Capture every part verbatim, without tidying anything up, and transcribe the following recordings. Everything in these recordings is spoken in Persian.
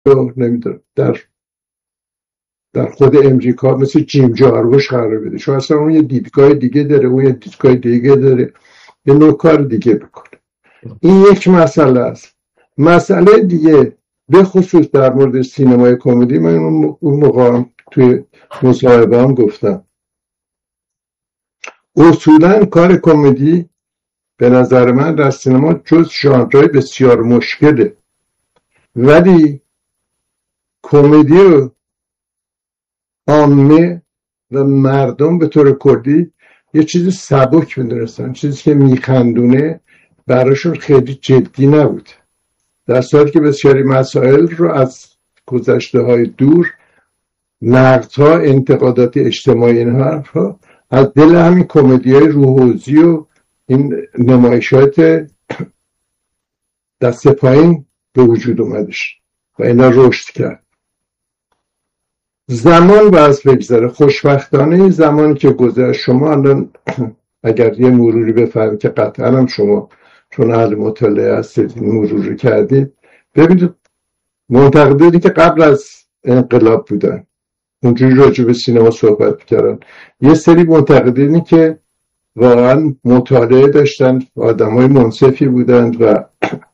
نمیدونم در در خود امریکا مثل جیم جارموش قرار بده. شما اصلا اون یه دیدگاه دیگه داره، اون یه دیدگاه دیگه داره، یه نوع کار دیگه بکنه. این یک مسئله است. مسئله دیگه به خصوص در مورد سینمای کمدی، من اون موقع توی مصاحبه هم گفتم، اصولا کار کمدی به نظر من در سینما جز ژانرهای بسیار مشکله، ولی کمدی رو عامه و مردم به طور کلی یه چیز سبک می‌دونستن، چیزی که میخندونه براشون خیلی جدی نبود، در صورتی که بسیاری مسائل رو از گذشته های دور، نقدها، انتقادات اجتماعی، این حرفها از دل همین کمدی های روحوزی و این نمایشات دست پایین به وجود اومدش و اینا رشد کرد. زمان باز بگذره، خوشبختانه این زمانی که گذشت، شما الان اگر یه مروری بفرمایید که قطعا هم شما چون اهل مطالعه هستید مروری کردید، ببینید منتقدانی که قبل از انقلاب بودن اونجوری راجع به سینما صحبت می‌کردن، یه سری منتقدینی که واقعا مطالعه داشتن، آدمای منصفی بودند و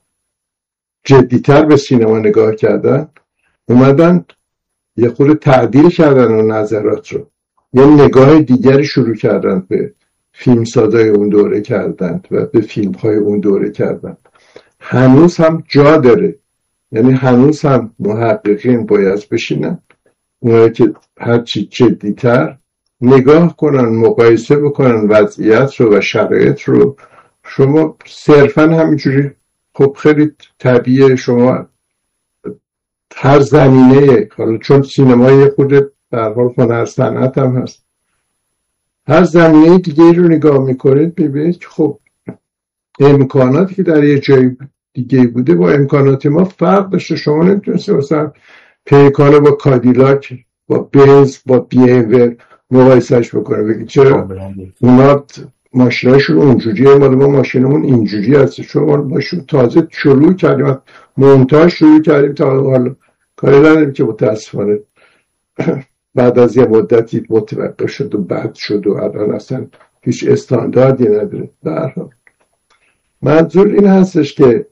جدی‌تر به سینما نگاه کردن، اومدن یه خورده تعدیل کردن اون نظرات رو، یه نگاه دیگری شروع کردن به فیلمسازای اون دوره کردند و به فیلم‌های اون دوره کردند. هنوز هم جا داره، یعنی هنوز هم محققین باید بشینن، اونایی که هرچی جدی‌تر نگاه کنن، مقایسه بکنن وضعیت رو و شرایط رو. شما صرفاً همینجوری خب خیلی طبیعیه شما هر زمینه، حالا چون سینمای خود به هر حال هنر صنعت هم هست، هر زمینه دیگه رو نگاه میکنید ببینید که خب امکاناتی که در یه جای دیگه بوده با امکانات ما فرق داشته. شما نمیتونید مثلا پیکانو با کادیلاک، با بنز، با بی ام و مقایسهش بکنه، بگید چرا اونا ماشیناشون اونجوریه، مال ما ماشینمون اینجوری هست. شما ماشین تازه شروع کردیم، مونتاژ شروع کردیم، تا حالا کاری نداریم که متاسفانه بعد از یه مدتی متوقف شد و بد شد و الان اصلا هیچ استانداردی نداره. در حال منظور این هستش که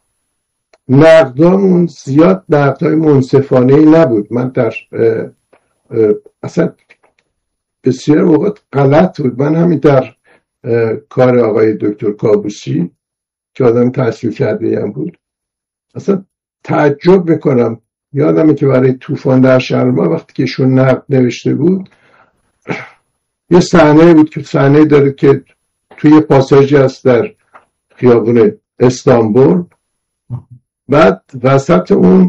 نقدامون زیاد نقدای منصفانه‌ای نبود. من در اه اه اصلا بسیار موقع غلط بود. من همین در کار آقای دکتر کابوسی که آدم تحصیل کرده هم بود اصلا تعجب میکنم. یادمه که برای طوفان در شرما وقتی که ایشون نقد نوشته بود، یه صحنه بود که صحنه داره که توی یه پاساژی هست در خیابون استانبول، بعد وسط اون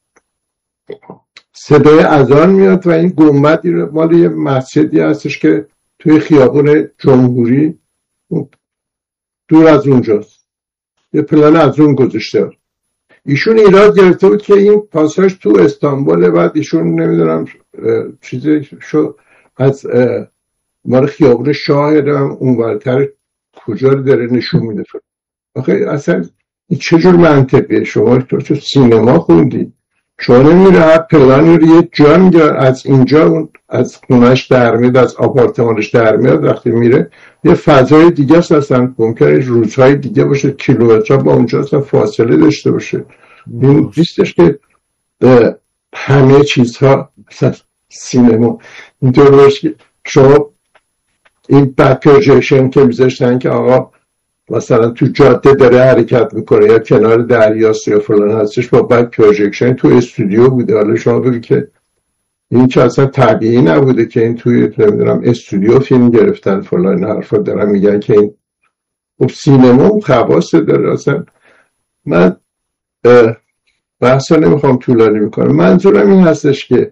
صدای اذان میاد و این گنبدی مال یه مسجدی هستش که توی خیابون جمهوری دور از اونجاست، یه پلان از اون گذاشته. ایشون ایراد گرفته بود که این پاساژ تو استانبوله، بعد ایشون نمیدونم چیزی شو از مال خیابون شاه اون ورتر کجا رو داره نشون میده. آخه اصلا این چجور منطقه؟ شما تو سینما خوندی، چون نمیره هر پلانی رو یه جا میگه از اینجا اون از خونش در میاد، از آپارتمانش در میاد، وقتی میره یه فضای دیگه است، اصلا ممکنه روزهای دیگه باشه، کیلومترها با اونجا اصلا فاصله داشته باشه. این نیستش که همه چیزها مثلا سینما اینطور باشه که شما این بک پروژکشن که میذاشتن که آقا مثلا تو جاده داره حرکت میکنه یا کنار دریاست یا فلان هستش، با بک پروژکشن تو استودیو بوده. حالا شما بگید که این که اصلا طبیعی نبوده که این توی نمیدونم استودیو فیلم گرفتن فلان حرفا دارن میگن که این خب سینما خواص داره. اصلا من بحثا نمیخوام طولانی میکنم، منظورم این هستش که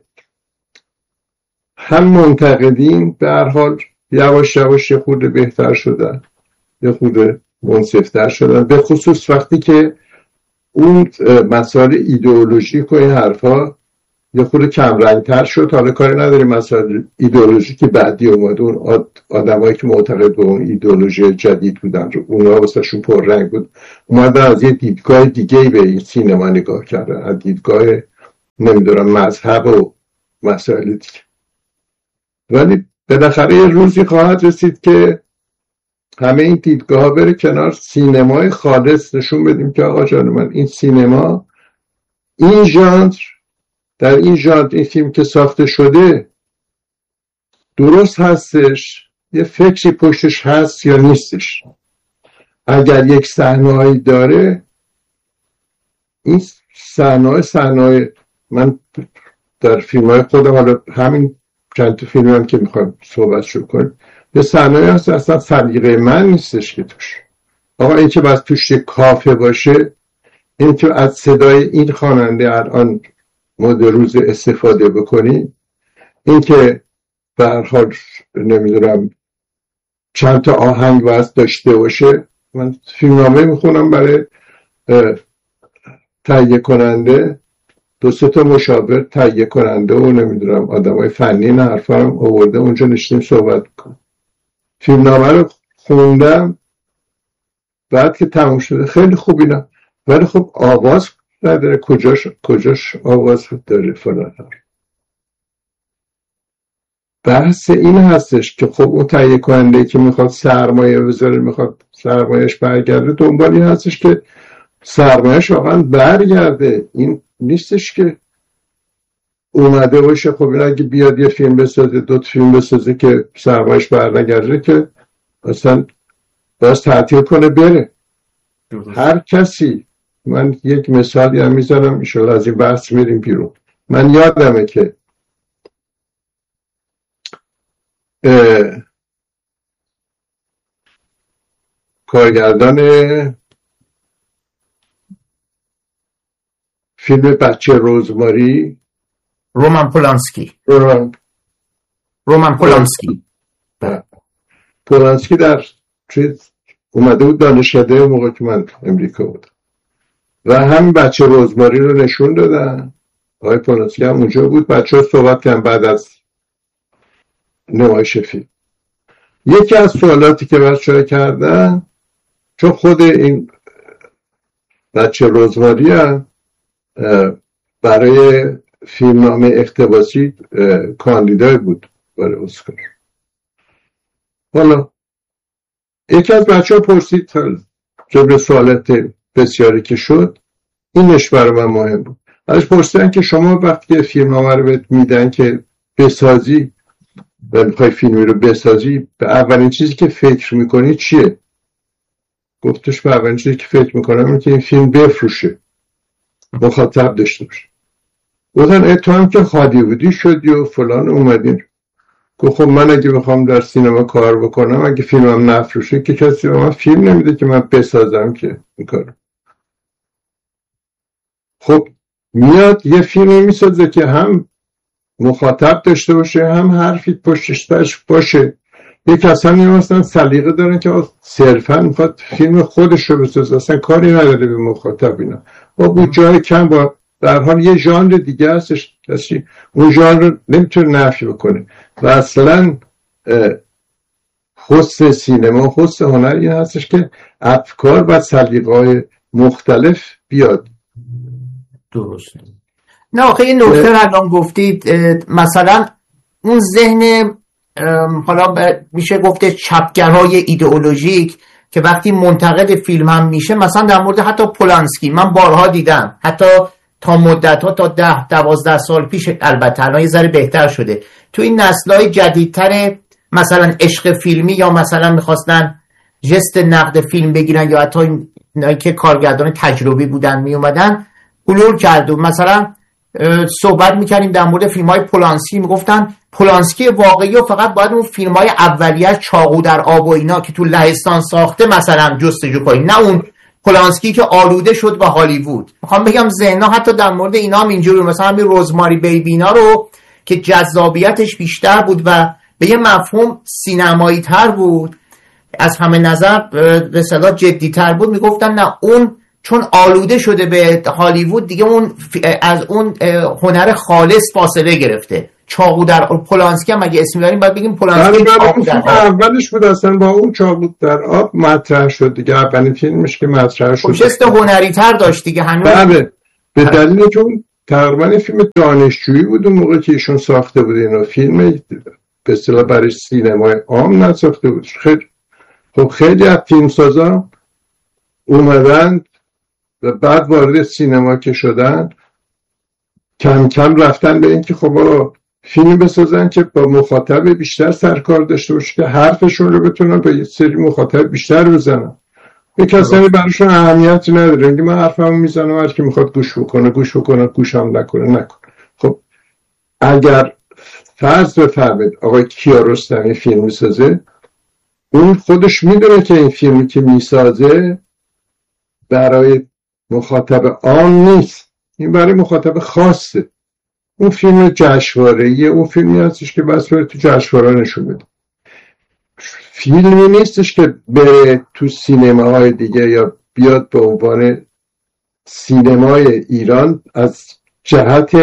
هم منتقدین به هر حال یواش یواش یه خورده بهتر شدن، یه خورده منصفتر شدن، به خصوص وقتی که اون مسائل ایدئولوژیک و این حرفا یه خورده کم رنگتر شد. حالا کاری نداریم مسائل ایدئولوژی که بعدی اومد، اون آدمایی که معتقد به اون ایدئولوژی جدید بودن اونا واسه شون پر رنگ بود، اومدن از یه دیدگاه دیگه به این سینما نگاه کردن، از دیدگاه نمیدونم مذهب و مسائل دیگه. ولی بالاخره یه روزی خواهد رسید که همه این دیدگاه ها بره کنار، سینمای خالص نشون بدیم که آقا جان من این سینما، این ژانر، در این ژانر این فیلم که ساخته شده درست هستش، یه فکری پشتش هست یا نیستش. اگر یک صحنه‌ای داره، این صحنه صحنه من در فیلم‌های خودم، حالا همین چند تا فیلمی هم که میخوایم صحبت شروع کنیم، یه صحنه‌ای هست اصلا سلیقه من نیستش که توش. آقا این که بس توش یه کافه باشه، این که از صدای این خواننده الان مد روز استفاده بکنی، این که به هر حال نمیدونم چند تا آهنگ واسه داشته باشه. من فیلمنامه میخونم برای تهیه کننده، دو سه تا مشاور تهیه کننده و نمیدونم آدمای فنی این حرفا هم آورده اونجا نشستیم صحبت کنم. فیلمنامه رو خوندم، بعد که تموم شده خیلی خوب اینا، ولی خب آواز نداره، کجاش کجاش آواز داره فلان. بحث این هستش که خب اون تهیه کننده که میخواد سرمایه بذاره، میخواد سرمایهش برگرده، دنبال این هستش که سرمایهش واقعا برگرده. این نیستش که اومده باشه خب این اگه بیاد یه فیلم بسازه، دو تا فیلم بسازه که سرمایهش برنگرده، که اصلا باز تعطیل کنه بره. هر کسی، من یک مثالی هم میزنم انشاءالله از این بحث میریم بیرون. من یادمه که کارگردان فیلم بچه رزماری، رومن پولانسکی رومن, رومن پولانسکی پولانسکی در چیز اومده بود دانشکده اون موقع که من امریکا بودم و همین بچه رزماری رو نشون دادن. آقای پولانسکی هم اونجا بود، بچه ها صحبت کردن بعد از نمایش فیلم. یکی از سوالاتی که بچه ها کردن، چون خود این بچه رزماری هم برای فیلمنامه اقتباسی کاندیدای بود برای اسکار. حالا یکی از بچه ها پرسید، جبر سوالات بسیاری که شد، اینش برای من مهم بود. ازش پرسیدن که شما وقتی که فیلمنامه رو بهت میدن که بسازی و میخوای فیلمی رو بسازی، به اولین چیزی که فکر میکنی چیه؟ گفتش به اولین چیزی که فکر میکنم اینه که این فیلم بفروشه، مخاطب داشته باشه. گفتن ای تو هم که هالیوودی شدی و فلان اومدین. گفت خب من اگه بخوام در سینما کار بکنم، اگه فیلمم نفروشه که کسی به من فیلم نمیده که من بسازم که این کارو. خب میاد یه فیلمی میسازه که هم مخاطب داشته باشه، هم حرفی پشتش باشه. یک اصلا نیستن سلیقه دارن که صرفا میخواد فیلم خودش رو بسازه، اصلا کاری نداره به مخاطب. اینا با بود جای کم، با در حال یه ژانر دیگه هستش، کسی اون ژانر رو نمیتونه نفی بکنه. و اصلا حسن سینما، حسن هنر این هستش که افکار و سلیقه‌های مختلف بیاد. درست. نه آخه این نکته رو الان گفتید، مثلا اون ذهن حالا میشه گفته چپگرای ایدئولوژیک که وقتی منتقد فیلم هم میشه، مثلا در مورد حتی پولانسکی من بارها دیدم، حتی تا مدت ها تا ده دوازده سال پیش، البته الان یه ذره بهتر شده، تو این نسل‌های جدیدتر مثلا عشق فیلمی یا مثلا میخواستن جست نقد فیلم بگیرن یا حتی اینایی که کارگردان تجربی بودن میومدن بلور کرد و مثلا صحبت میکنیم در مورد فیلم های پولانسکی، میگفتن پولانسکی واقعی و فقط باید اون فیلم های اولیه چاقو در آب و اینا که تو لهستان ساخته مثلا جستجو کنیم، نه اون پولانسکی که آلوده شد با هالیوود. میخوام بگم ذهن‌ها حتی در مورد اینا هم اینجوری، مثلا همین رزماری بیبینا رو که جذابیتش بیشتر بود و به یه مفهوم سینمایی تر بود، از همه نظر به اصطلاح جدی تر بود، میگفتن نه اون چون آلوده شده به هالیوود دیگه اون از اون هنر خالص فاصله گرفته. چاقو در پولانسکی هم اگه اسم میاریم باید بگیم پولانسکی چاقو در آب. اولش بود اصلا با اون چاقو در آب مطرح شد دیگه، اولین فیلمش که مطرح شد جست هنری تر داشت دیگه هنوز. بله، به دلیل که اون تقریبا فیلم دانشجویی بود اون موقع که ایشون ساخته بود اینو، فیلم به اصطلاح برای سینمای عام نساخته بود. خیلی خب خیلی از فیلمسازا اومدن و بعد وارد سینما که شدن کم کم رفتن به این که خب آقا فیلم بسازن که با مخاطب بیشتر سرکار داشته باشه که حرفشون رو بتونن به یه سری مخاطب بیشتر بزنن. یه کسانی براشون اهمیتی نداره، اینکه من حرفمو میزنم هر کی میخواد گوش بکنه گوش بکنه، گوشم نکنه نکنه. خب اگر فرض بفرمایید آقای کیارستمی فیلم میسازه، اون خودش میدونه که این فیلمی که میسازه برای مخاطب عام نیست، این برای مخاطب خاصه. اون فیلم جشنواره‌ایه، اون فیلمی هستش که بس تو جشنواره نشون بده. فیلمی نیستش که بره تو سینماهای دیگه یا بیاد به عنوان سینمای ایران از جهت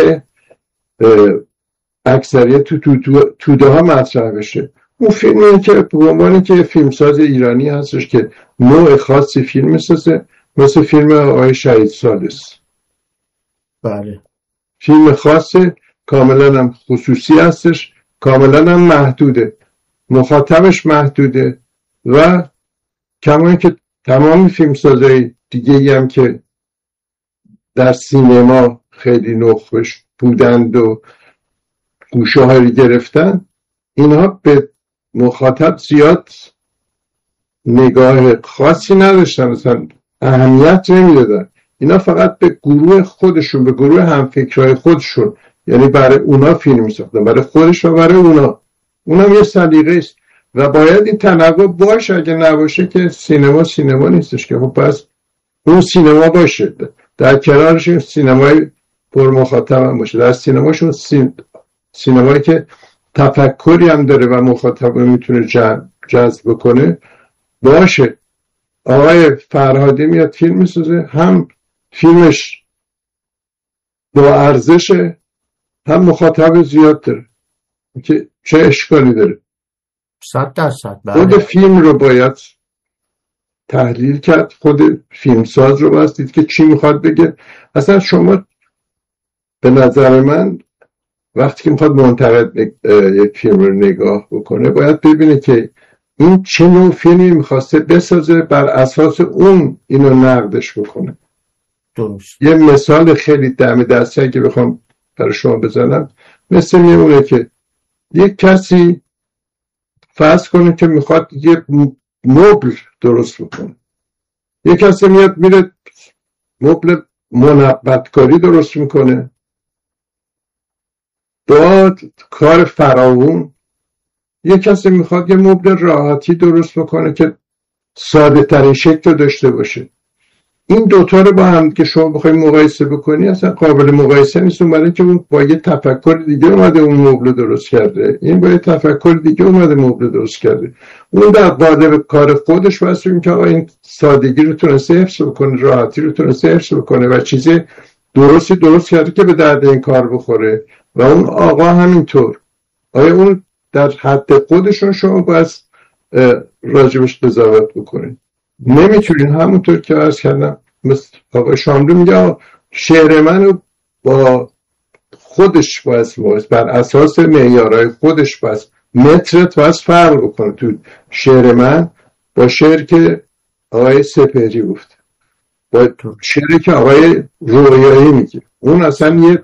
اکثریت تو توده تو تو تو ها مطرح بشه. اون فیلمی که به عنوان که فیلمساز ایرانی هستش که نوع خاصی فیلم میسازه، مثل فیلم آقای شهید ثالث. بله. فیلم خاصه، کاملا هم خصوصی هستش، کاملا هم محدوده، مخاطبش محدوده و کما که تمام فیلمسازهای دیگه هم که در سینما خیلی نخبش بودند و گوشه هایی گرفتن، اینها به مخاطب زیاد نگاه خاصی نداشتن، مثلا اهمیت نمیدادن. اینا فقط به گروه خودشون، به گروه همفکرهای خودشون، یعنی برای اونا فیلم میساختن، برای خودش و برای اونا. اونم یه سلیقه است و باید این تنوع باشه. اگه نباشه که سینما سینما نیستش که. خب پس اون سینما باشه، در کنارش سینمای پر مخاطب هم باشه، در سینماشون سین... سینمایی که تفکری هم داره و مخاطب رو میتونه جذب کنه باشه. آقای فرهادی میاد فیلم میسازه، هم فیلمش با ارزشه، هم مخاطب زیاد داره، که چه اشکالی داره؟ صد درصد. خود فیلم رو باید تحلیل کرد، خود فیلمساز رو باید دید که چی میخواد بگه. اصلا شما به نظر من وقتی که میخواد منتقد یک فیلم رو نگاه بکنه باید ببینه که این چه نوع فیلمی میخواسته بسازه، بر اساس اون اینو نقدش بکنه. درست. یه مثال خیلی دم دسته که بخوام برای شما بزنم، مثل میمونه که یک کسی فرض کنه که میخواد یه مبل درست بکنه، یک کسی میاد میره مبل منبتکاری درست میکنه با کار فراوون. یک کسی میخواد یه مبل راحتی درست بکنه که ساده ترین شکل داشته باشه. این دوتا رو با هم که شما بخوای مقایسه بکنی اصلا قابل مقایسه نیست، برای که اون با یه تفکر دیگه اومده اون مبل درست کرده، این با یه تفکر دیگه اومده مبل درست کرده. اون در قالب کار خودش واسه این که آقا این سادگی رو تونسته حفظ بکنه، راحتی رو تونسته حفظ بکنه و چیزی درستی درست کرده که به درد این کار بخوره. و اون آقا همینطور. آیا اون در حد خودشون شما باید راجبش قضاوت بکنید؟ نمیتونین. همونطور که عرض کردم مثل آقای شاملو میگه شعر منو با خودش باید بر اساس معیارهای خودش باید مترت باید فرق بکنه تو شعر من با شعر که آقای سپهری گفت، با شعری که آقای رویایی میگه. اون اصلا یه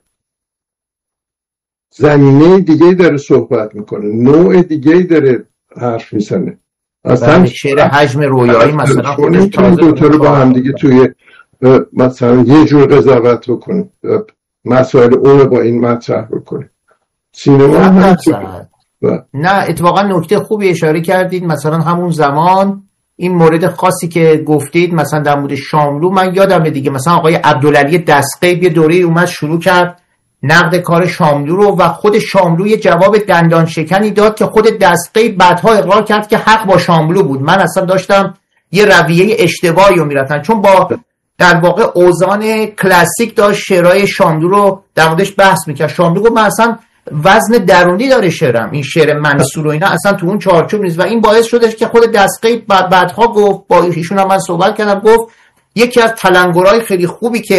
زمینه دیگه داره صحبت میکنه، نوع دیگه داره حرف میزنه. اصلا شعر حجم رویایی مثلا خودش تازه دوتا رو با هم دیگه توی مثلا یه جور قضاوت بکنه، مسائل اون با این مطرح بکنه. سینما هم نه اتفاقا نکته خوبی اشاره کردید. مثلا همون زمان این مورد خاصی که گفتید مثلا در مورد شاملو، من یادمه دیگه مثلا آقای عبدالعلی دستقیب یه دوره اومد شروع کرد نقد کار شاملو رو و خود شاملو یه جواب دندان شکنی داد که خود دستقیب بعدها اقرار کرد که حق با شاملو بود. من اصلا داشتم یه رویه اشتباهی رو میرفتن، چون با در واقع اوزان کلاسیک داشت شعرهای شاملو رو در موردش بحث میکرد. شاملو گفت من اصلا وزن درونی داره شعرم، این شعر منصور و اینا اصلا تو اون چارچوب نیست. و این باعث شدش که خود دستقیب بعد بعدها گفت، با ایشون هم من صحبت کردم، گفت یکی از تلنگرهای خیلی خوبی که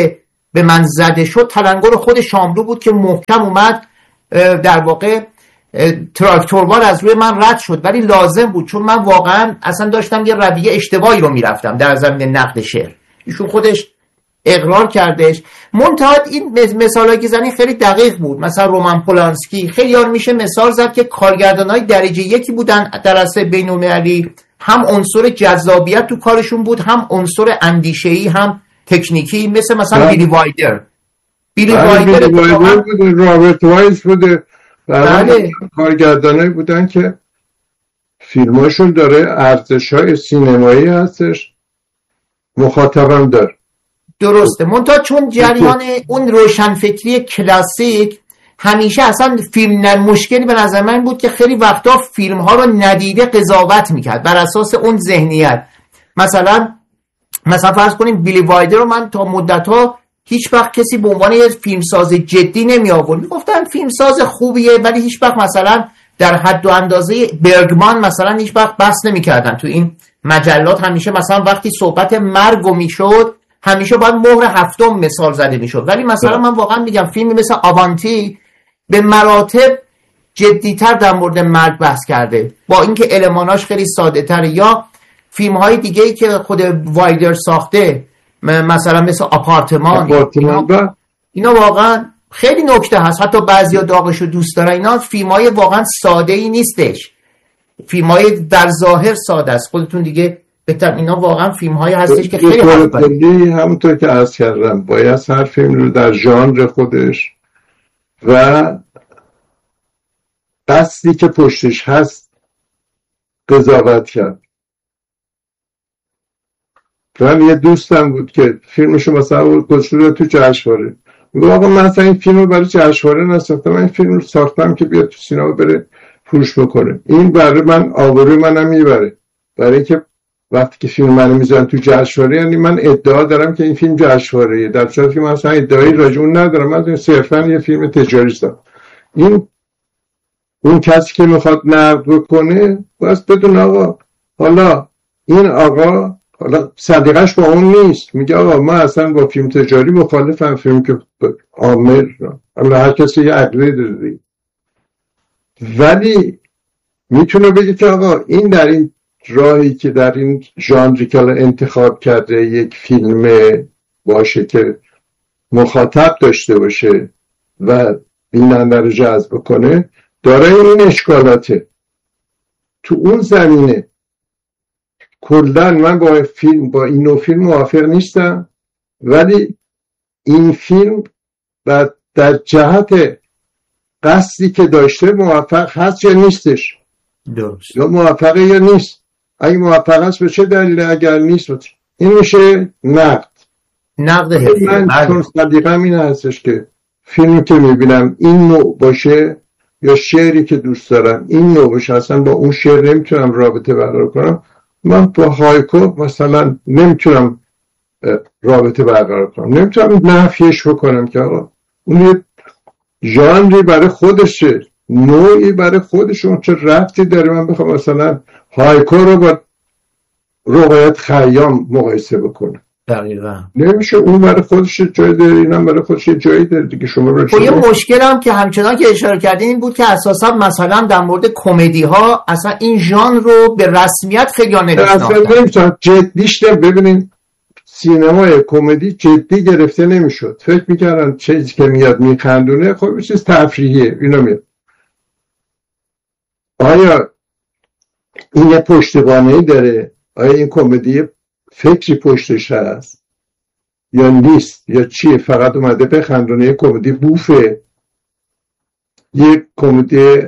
به من زده شد تلنگر خود شاملو بود که محکم اومد در واقع تراکتوروار از روی من رد شد، ولی لازم بود چون من واقعا اصلا داشتم یه رویه اشتباهی رو میرفتم در زمینه نقد شعر. ایشون خودش اقرار کردش. منتها این مثالایی که زنی خیلی دقیق بود. مثلا رومان پولانسکی خیلی یار میشه مثال زد که کارگردانای درجه یکی بودن در عرصه بین‌المللی، هم عنصر جذابیت تو کارشون بود، هم عنصر اندیشه‌ای، هم تکنیکی، مثل مثلا بیلی وایدر. بیلی وایدر بود، رابرت وایس بود، بله. کارگردانایی بودن که فیلماشون داره ارزش‌های سینمایی هستش، مخاطبم داره. درسته. منتها چون جریان اون روشنفکری کلاسیک همیشه اصلا فیلم مشکلی به نظر من بود که خیلی وقتا فیلم ها رو ندیده قضاوت میکرد بر اساس اون ذهنیت. مثلا مثلا فرض کنیم بیلی وایدر رو من تا مدت ها هیچ وقت کسی به عنوان یه فیلمساز جدی نمی آورد، میگفتن فیلمساز خوبیه، ولی هیچ وقت مثلا در حد و اندازه برگمان مثلا هیچ وقت بحث نمیکردن تو این مجلات. همیشه مثلا وقتی صحبت مرگ میشد همیشه باید مهر هفتم مثال زده میشد. ولی مثلا من واقعا میگم فیلمی مثل آوانتی به مراتب جدیتر در مورد مرگ بحث کرده، با اینکه الماناش خیلی ساده تره. یا فیلم های دیگه ای که خود وایدر ساخته مثلا مثل آپارتمان, آپارتمان اینا, اینا واقعا خیلی نکته هست. حتی بعضیا داغشو دوست دارن. اینا فیلم های واقعا ساده ای نیستش، فیلم های در ظاهر ساده است. خودتون دیگه بهتر، اینا واقعا فیلم های هستش که خیلی حرفه‌ای، همونطور که عرض کردم باید هر فیلم رو در ژانر خودش و قصدی که پشتش هست قضاوت کرد. من یه دوستم بود که فیلمشو مثلا گذاشته تو جشنواره، میگه آقا من اصلا این فیلم رو برای جشنواره نساختم، من این فیلم رو ساختم که بیاد تو سینما بره فروش بکنه. این برای من آبروی منم میبره، برای که وقتی که فیلم منو میذارن تو جشنواره یعنی من ادعا دارم که این فیلم جشنواره‌ایه، در صورتی که من اصلا ادعایی راجع اون ندارم، من صرفا یه فیلم تجاری ساختم. این اون کسی که میخواد نقد بکنه باید بدون آقا حالا این آقا حالا صدیقش با اون نیست، میگه آقا من اصلا با فیلم تجاری مخالفم، فیلم که عامر، حالا هر کسی یه عقیده داره، ولی میتونه بگه که آقا این در این راهی که در این ژانری که انتخاب کرده یک فیلم باشه که مخاطب داشته باشه و بیننده رو جذب کنه داره این اشکالاته. تو اون زمینه کلا من با فیلم با این نوع فیلم موافق نیستم، ولی این فیلم و در جهت قصدی که داشته موفق هست یا نیستش، درست، یا موفقه یا نیست. اگه موفق هست به چه دلیله، اگر نیست بچه. این میشه نقد نقد حرفی. من چون صدیقم این هستش که فیلمی که میبینم این نوع باشه یا شعری که دوست دارم این نوع باشه، اصلا با اون شعر نمیتونم رابطه برقرار کنم. من با هایکو مثلا نمیتونم رابطه برقرار کنم، نمیتونم نفیش بکنم که آقا اون یه ژانری برای خودشه، نوعی برای خودشون، چه ربطی داره من بخوام مثلا هایکو رو با رباعیات خیام مقایسه بکنم؟ دقیقاً نمیشه. اون برای خودش جای داره، اینم برای خودش جایی داره دیگه. شما رو خب یه مشکل هم که همچنان که اشاره کردین این بود که اساسا مثلا در مورد کمدی ها اصلا این ژانر رو به رسمیت خیلی ها نمیشناختن، اصلا نمیشناختن، جدیش نمی ببینین سینمای کمدی جدی گرفته نمیشد، فکر میکردن چیزی که میاد میخندونه خب چیز تفریحیه اینا میاد. آیا این یه پشتوانه‌ای داره؟ آیا این کمدی فکری پشتش هست یا نیست یا چیه؟ فقط اومده بخندونه؟ یه کمدی بوفه، یه کمدی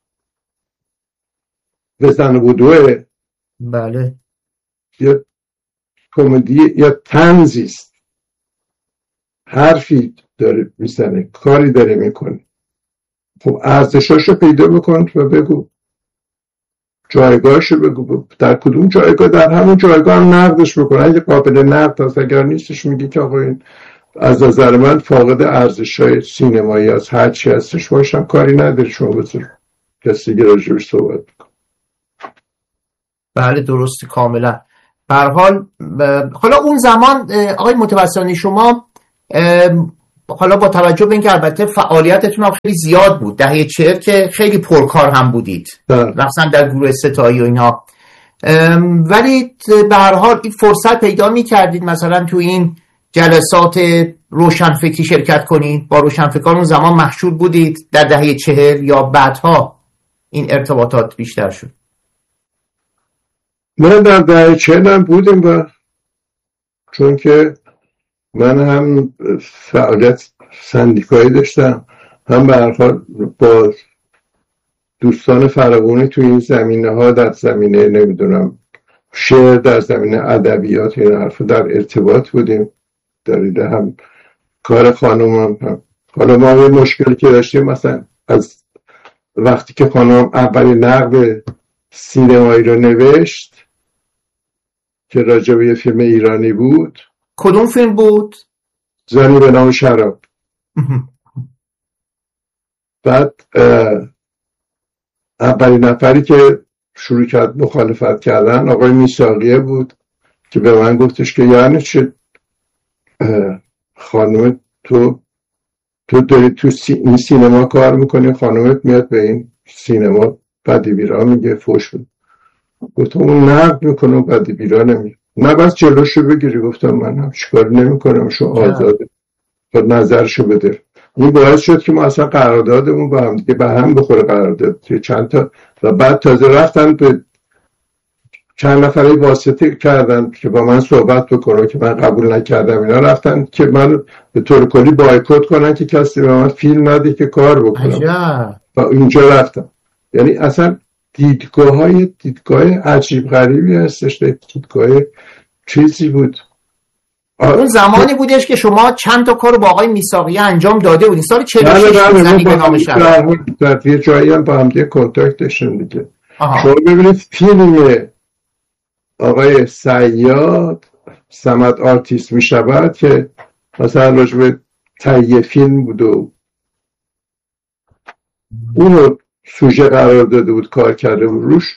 بزن و بدوه، بله، یا کمدی یا طنزیست، حرفی داره میزنه، کاری داره میکنه. خب ارزشاشو پیدا بکن و بگو، جایگاهشو بگو، در کدوم جایگاه، در همون جایگاه هم نقدش بکن. اگه قابل نقد هست، اگر نیستش میگی که آقا این از نظر من فاقد ارزش‌های سینمایی از هر چی هستش، باشم کاری نداری، شما بذار کسی دیگه راجبش صحبت بکن. بله درسته کاملا. به هر حال حالا اون زمان آقای متوسلی شما حالا با توجه به اینکه البته فعالیتتون هم خیلی زیاد بود، دهه چهل که خیلی پرکار هم بودید مثلا در گروه ستایی و اینا، ولی به هر حال این فرصت پیدا می‌کردید مثلا تو این جلسات روشنفکری شرکت کنید، با روشنفکران اون زمان مشهور بودید در دهه چهل یا بعدها این ارتباطات بیشتر شد؟ من در دهه چهل هم بودیم و چون که من هم فعالیت سندیکایی داشتم، هم به هر حال با دوستان فراوانی تو این زمینه ها، در زمینه نمیدونم شعر، در زمینه ادبیات، این حرف در ارتباط بودیم. داریده هم کار خانم هم, هم. حالا ما یه مشکلی که داشتیم مثلا از وقتی که خانم اولی نقد سینمایی رو نوشت که راجع به یه فیلم ایرانی بود. کدوم فیلم بود؟ زنی به نام شراب. بعد اولین نفری که شروع کرد مخالفت کردن آقای میساقیه بود که به من گفتش که یعنی چه خانم تو تو داری تو سی این سینما کار میکنی، خانمت میاد به این سینما بدی بیرا میگه، فوش بود. گفتم اون نقد میکنه و بدی بیرا نمیگه، نه بس جلوشو بگیری. گفتم من هم چیکار نمیکنم، شو آزاده، خود نظرشو بده. این باعث شد که ما اصلا قراردادمون با هم دیگه به هم بخوره، قرارداد چند تا، و بعد تازه رفتن به چند نفره واسطه کردن که با من صحبت بکنن که من قبول نکردم، اینا رفتن که من به طور کلی بایکوت کنن که کسی به من فیلم نده که کار بکنم و اینجا رفتم. یعنی اصلا دیدگاه های دیدگاه عجیب غریبی هستش، دیدگاه چیزی بود. اون زمانی بودش که شما چند تا کارو با آقای میساقیه انجام داده بودین، سال چهل و شش زنی به نام شراب. در یه جایی هم با هم دیگه کنتاکت داشتیم دیگه. شما ببینید فیلم آقای صیاد صمد آرتیست می شود که مثلا راجع به تهیه فیلم بود و اونو سوژه قرار داده بود، کار کرده بود روش.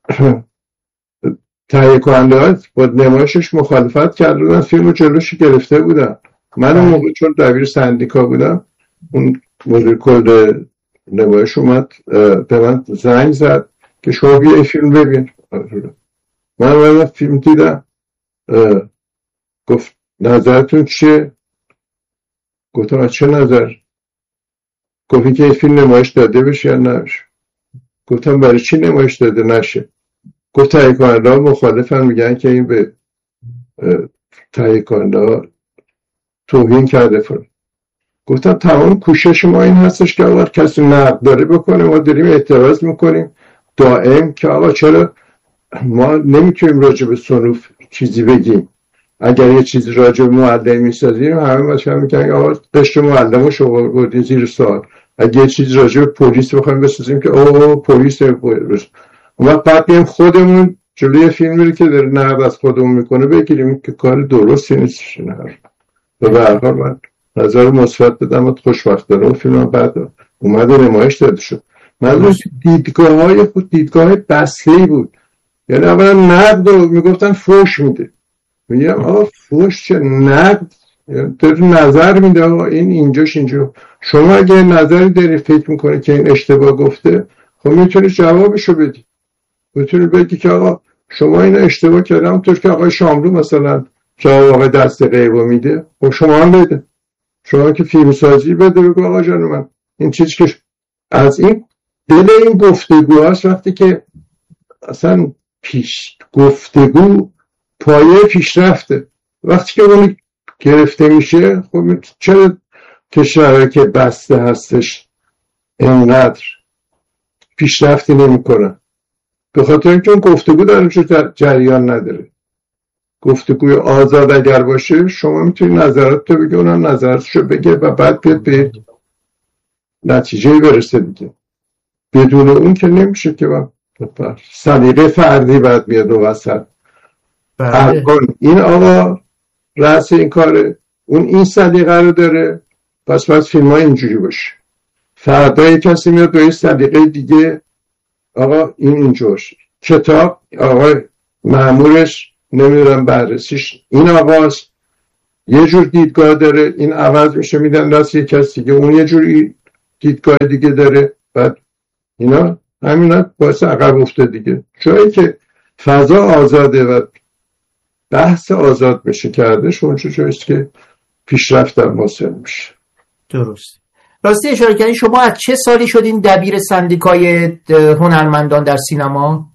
تهیه کننده ها با نمایشش مخالفت کرده بودن، فیلمو جلوش گرفته بودن. من اون موقع چون دبیر سندیکا بودم، اون مدیر کل نمایش اومد به من زنگ زد که شما بیا فیلم ببین. من من فیلم دیدم، گفت نظرتون چیه؟ گفتم چه نظر؟ گفتی که فیلم نمایش داده بشه یا نشه؟ گفتم برای چی نمایش داده نشه؟ گفت تهیه کننده ها مخالفن، میگن که این به تهیه کننده ها توهین کرده فرد. گفتم تمام کوشش ما این هستش که اگر کسی نقد داره بکنه، ما داریم اعتراض میکنیم دائم که آقا چرا ما نمیتونیم راجع به صنوف چیزی بگیم. اگر یه چیزی راجع به معلم میسازیم همه باشه میگن آقا قشر معلمو شما بردین زیر سوال. اگه یه چیزی راجع به پلیس بخوایم بسازیم که اوه پلیس پلیس، اما بعد بیم خودمون جلوی فیلمی که داره نقد از خودمون میکنه بگیریم که کار درستی نیستش. نه و به هر حال من نظر مثبت بدم و خوشبختانه اون فیلم بعد اومد نمایش داده شد. من دیدگاه های خود دیدگاه بسیاری بود. یعنی اولا نقد رو میگفتن فوش میده، میگم آقا فوش چه، نقد داره نظر میده آقا این اینجاش اینجا. شما اگه نظری داری فکر میکنه که این اشتباه گفته، خب میتونی جوابشو بدی، میتونی بگی که آقا شما این اشتباه کردم، همونطور که آقای شاملو مثلا جواب آقای دست غیبو میده، خب شما هم بده، شما که فیلم سازی بده بگو آقا جان من این چیزی که از این دل این گفتگو هست، وقتی که اصلا پیش گفتگو پایه پیشرفته، وقتی که اون گرفته میشه خب چرا کشورهایی که بسته هستش اینقدر پیشرفتی نمی کنن؟ به خاطر اینکه اون گفتگو در اونجا جریان نداره. گفتگوی آزاد اگر باشه شما میتونی نظرات تو بگی، اونم نظراتشو بگه و بعد بیاد به نتیجه برسه دیگه. بدون اون که نمیشه که با سلیقه فردی بعد میاد و وسط. این آقا رأس این کاره، اون این سلیقه رو داره، پس باید فیلم ها اینجوری باشه. فردا کسی میاد به این سلیقه دیگه، آقا این اینجوش. کتاب آقا مأمورش نمیدونم بررسیش این آقاست، یه جور دیدگاه داره، این عوض میشه میدن دست یه کسی دیگه، اون یه جوری دیدگاه دیگه داره، بعد اینا همینا باعث عقب افته دیگه. جایی که فضا آزاده و بحث آزاد میشه کردش، اونجا جاییست که پیشرفت هم حاصل میشه. درست. راستی اشاره کردین شما از چه سالی شدین دبیر سندیکای هنرمندان در سینما؟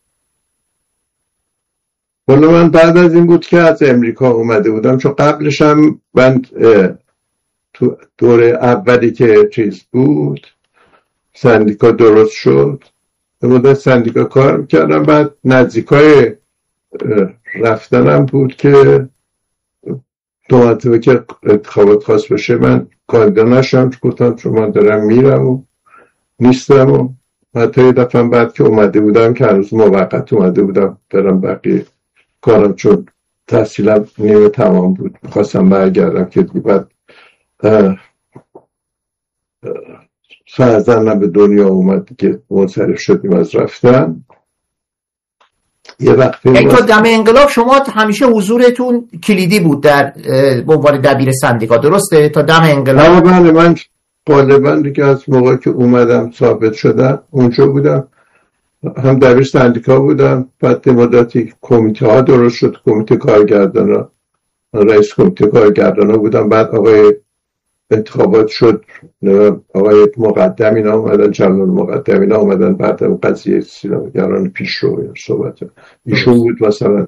والا من بعد از این بود که از امریکا اومده بودم، چون قبلش هم من تو دوره اولی که چیز بود سندیکا درست شد مدت سندیکا کار میکردم، بعد نزدیکای رفتنم بود که دو مرتبه که انتخابات خواست بشه من کاندیدا نشم، گفتم چون من دارم میرم و نیستم و حتی یه دفعه بعد که اومده بودم که هنوز موقت اومده بودم برم بقیه کارم، چون تحصیلم نیمه تمام بود خواستم برگردم که بعد فرزندم به دنیا اومد که منصرف شدیم از رفتن. یه وقتی یعنی تا دم انقلاب شما همیشه حضورتون کلیدی بود در به عنوان دبیر سندیکا، درسته؟ تا دم انقلاب. بله من غالبا دیگه از موقعی که اومدم ثابت شدم اونجا بودم، هم دبیر سندیکا بودم، بعد مدتی کمیته ها درست شد، کمیته کارگردان ها، رئیس کمیته کارگردان ها بودم، بعد آقای انتخابات شد، آقای مقدم اینا اومدن، جلال مقدم اینا اومدن، بعد قضیه سینماگران پیشرو صحبت ایشون بود. مثلا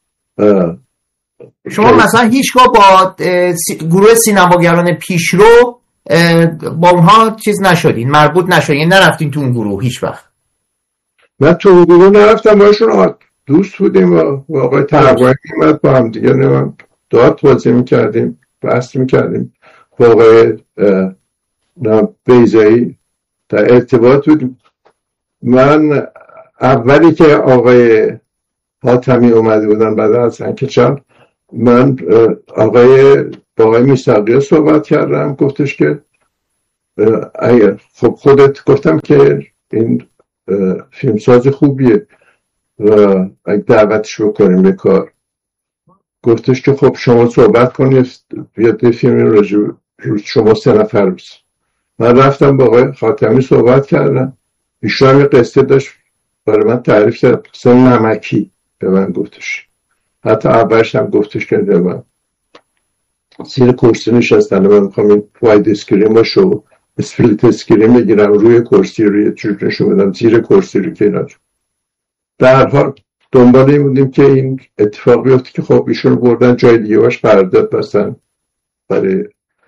شما مثلا هیچگاه با گروه سینماگران پیشرو با اونها چیز نشدین، مربوط نشدین، نرفتین تو اون گروه هیچ وقت؟ من تو اون گروه نرفتم، باشون دوست بودیم و آقای تقوایی میمد با هم دیگه نمیم داد بازی میکردیم، بحث میکردیم با آقای بیضایی در ارتباط بودیم. من اولی که آقای حاتمی اومده بودن بعد از سنکچال، من آقای با آقای میثاقی صحبت کردم، گفتش که خب خودت، گفتم که این فیلمساز خوبیه و اگه دعوتش بکنیم به کار، گفتش که خب شما صحبت کنید بیاد فیلم راجع شما سه نفر بس. من رفتم با آقای خاتمی صحبت کردم، ایشون هم یه قصه داشت برای من تعریف کرد، قصه نمکی به من گفتش، حتی اولش هم گفتش که من زیر کرسی نشستن و من میخوام این واید اسکرین باشه و اسپلیت اسکرین بگیرم روی کرسی روی چوب نشون بدم زیر کرسی رو که اینا. در حال دنبال این بودیم که این اتفاق بیفته که خب ایشون بردن جای دیگه باش قرارداد بستن برای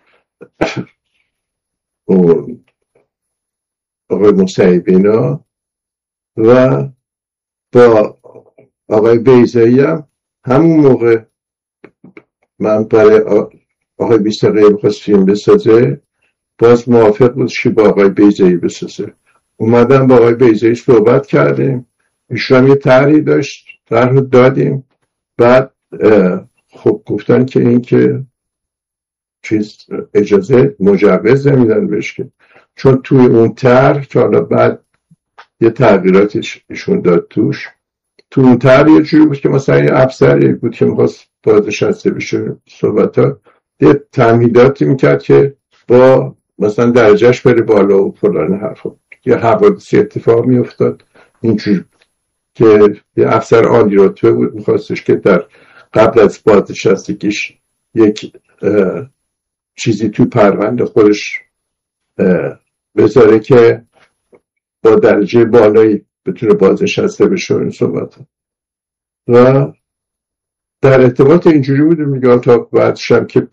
اون آقای مصیبینا و با آقای بیضایی هم همون موقع من برای آقای بیستقیه بخواست فیلم بسازه، باز موافق بود که با آقای بیضایی بسازه. اومدم با آقای بیضایی صحبت کردیم، ایشون یه طرحی داشت، طرح دادیم، بعد خب گفتن که این که چیز اجازه مجوز نمیدن بهش، که چون توی اون طرح که حالا بعد یه تغییراتش ایشون داد توش، تو اون طرح یه جوری بود که مثلا یه افسری بود که میخواست بازنشسته بشه صحبت ها یه تمهیداتی میکرد که با مثلا درجهش بره بالا و فلان حرفا، یه حوادثی اتفاق میافتاد اینجوری که یه افسر عالی رتبه بود میخواستش که در قبل از بازنشستگیش یک چیزی توی پرونده خودش بذاره که با درجه بالایی بتونه بازنشسته بشه این صحبت و در ارتباط اینجوری بوده. میگم تا بعدش هم که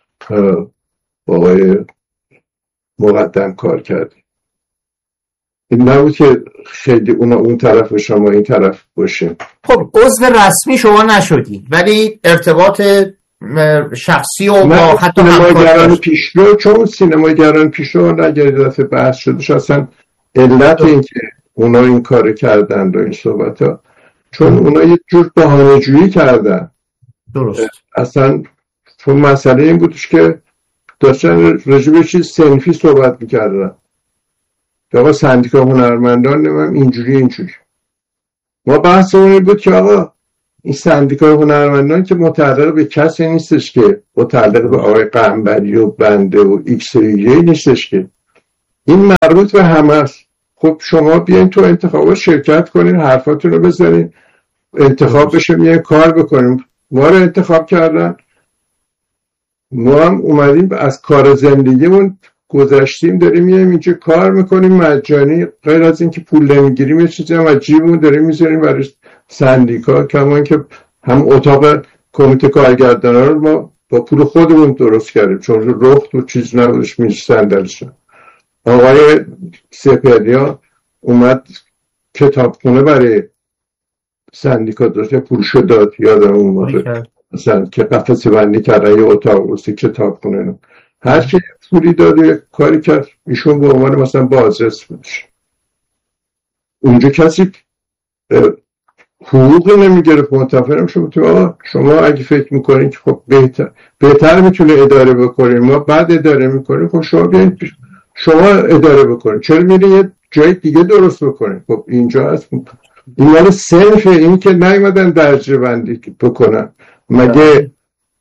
آقای مقدم کار کردیم، این نبود که خیلی اونا اون طرف و شما این طرف باشیم. خب عضو رسمی شما نشدی ولی ارتباط شخصی و با حتی سینماگران پیشرو، چون سینماگران پیشرو اگر دفعه بحث شده اصلا علت این که اونا این کار کردن و این صحبت ها، چون اونا یه جور بهانه جویی کردن. درست. اصلا چون مسئله این بودش که داشتن رجوع چیز صنفی صحبت میکردن که آقا سندیکا هنرمندان نمیم اینجوری اینجوری. ما بحث اون بود که آقا این سندیکای هنرمندان که متعلق به کسی نیستش، که متعلق به آقای قنبری و بنده و ایکس و ایگری نیستش، که این مربوط به همه است. خب شما بیاین تو انتخابات شرکت کنین، حرفاتون رو بزنین، انتخاب بشه، میاین کار بکنیم. ما رو انتخاب کردن، ما هم اومدیم از کار زندگیمون گذشتیم، داریم میایم اینجا کار میکنیم مجانی، غیر از اینکه پول نمیگیریم یه چیزی هم از جیبمون داریم میذاریم برای سندیکا. کما اینکه هم اتاق کمیته کارگردانا رو ما با پول خودمون درست کردیم، چون رخت و چیز نبودش، میز صندلیش. آقای سپهریان اومد کتابخونه برای سندیکا داشت، پولشو داد، یادم اون موقع مثلا که قفسه بندی کردن یه اتاق واسه کتابخونه رو، هر کی پولی داده کاری کرد، ایشون به عنوان مثلا بازرس بشه. اونجا کسی حقوقی نمیگرفت. متفرم شما شما اگه فکر میکنین که خب بهتر بهتر میتونه اداره بکنین، ما بعد اداره میکنیم، خب شما بیاین شما اداره بکنین، چرا میرین یه جای دیگه درست بکنین؟ خب اینجا هست. این مال صنفه، این که نیومدن درجه بندی بکنن. مگه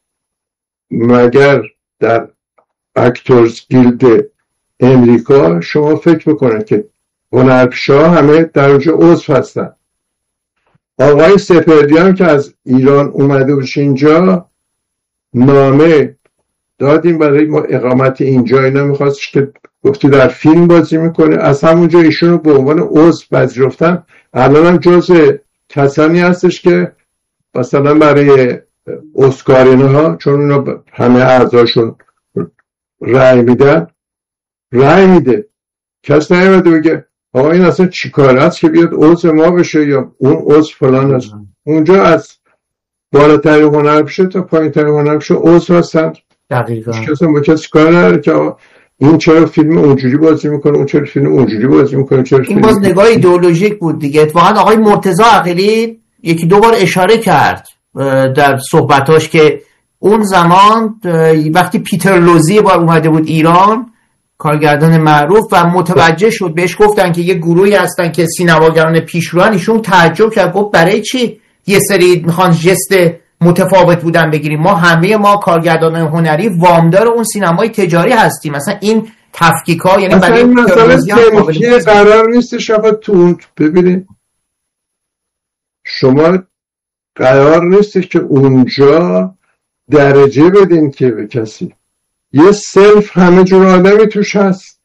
مگر در اکتورز گیلد امریکا شما فکر بکنید که هنرپیشه‌ها همه در اونجا عضو هستن. آقای سپهریان که از ایران اومده بودش اینجا، نامه دادیم برای ما اقامت اینجا، اینا میخواستش که گفتی در فیلم بازی میکنه، از همونجا ایشون رو به عنوان عضو پذیرفتن. الان هم جز کسانی هستش که مثلا برای اسکارینه ها، چون اونا همه اعضاشون رأی میدن، رأی میده. کس نیامده بگه آقا این اصلا چی کار است که بیاد عضو ما بشه یا اون عضو فلان است. اونجا از بالاترین هنرپیشه تا پایین‌ترین هنرپیشه عضو هستن. دقیقاً. کسی با کسی کار نداره که این چرا فیلم اونجوری بازی میکنه، اون چرا فیلم اونجوری بازی میکنه، چرا این باز نگاه ایدئولوژیک بود دیگه. اتفاقا آقای مرتضی عقیلی یکی دو بار اشاره کرد در صحبتاش که اون زمان وقتی پیتر لوزی بار اومده بود ایران، کارگردان معروف، و متوجه شد، بهش گفتن که یه گروهی هستن که سینماگران پیشروان، ایشون تعجب کرد، گفت برای چی یه سری میخوان ژست متفاوت بودن بگیریم؟ ما همه ما کارگردانان هنری وامدار اون سینمای تجاری هستیم. مثلا این تفکیک‌ها یعنی برای مثلا قرار نیست شما تو ببینید، شما قرار نیست که اونجا درجه بدین که به کسی، یه صنف همه جور آدمی توش هست،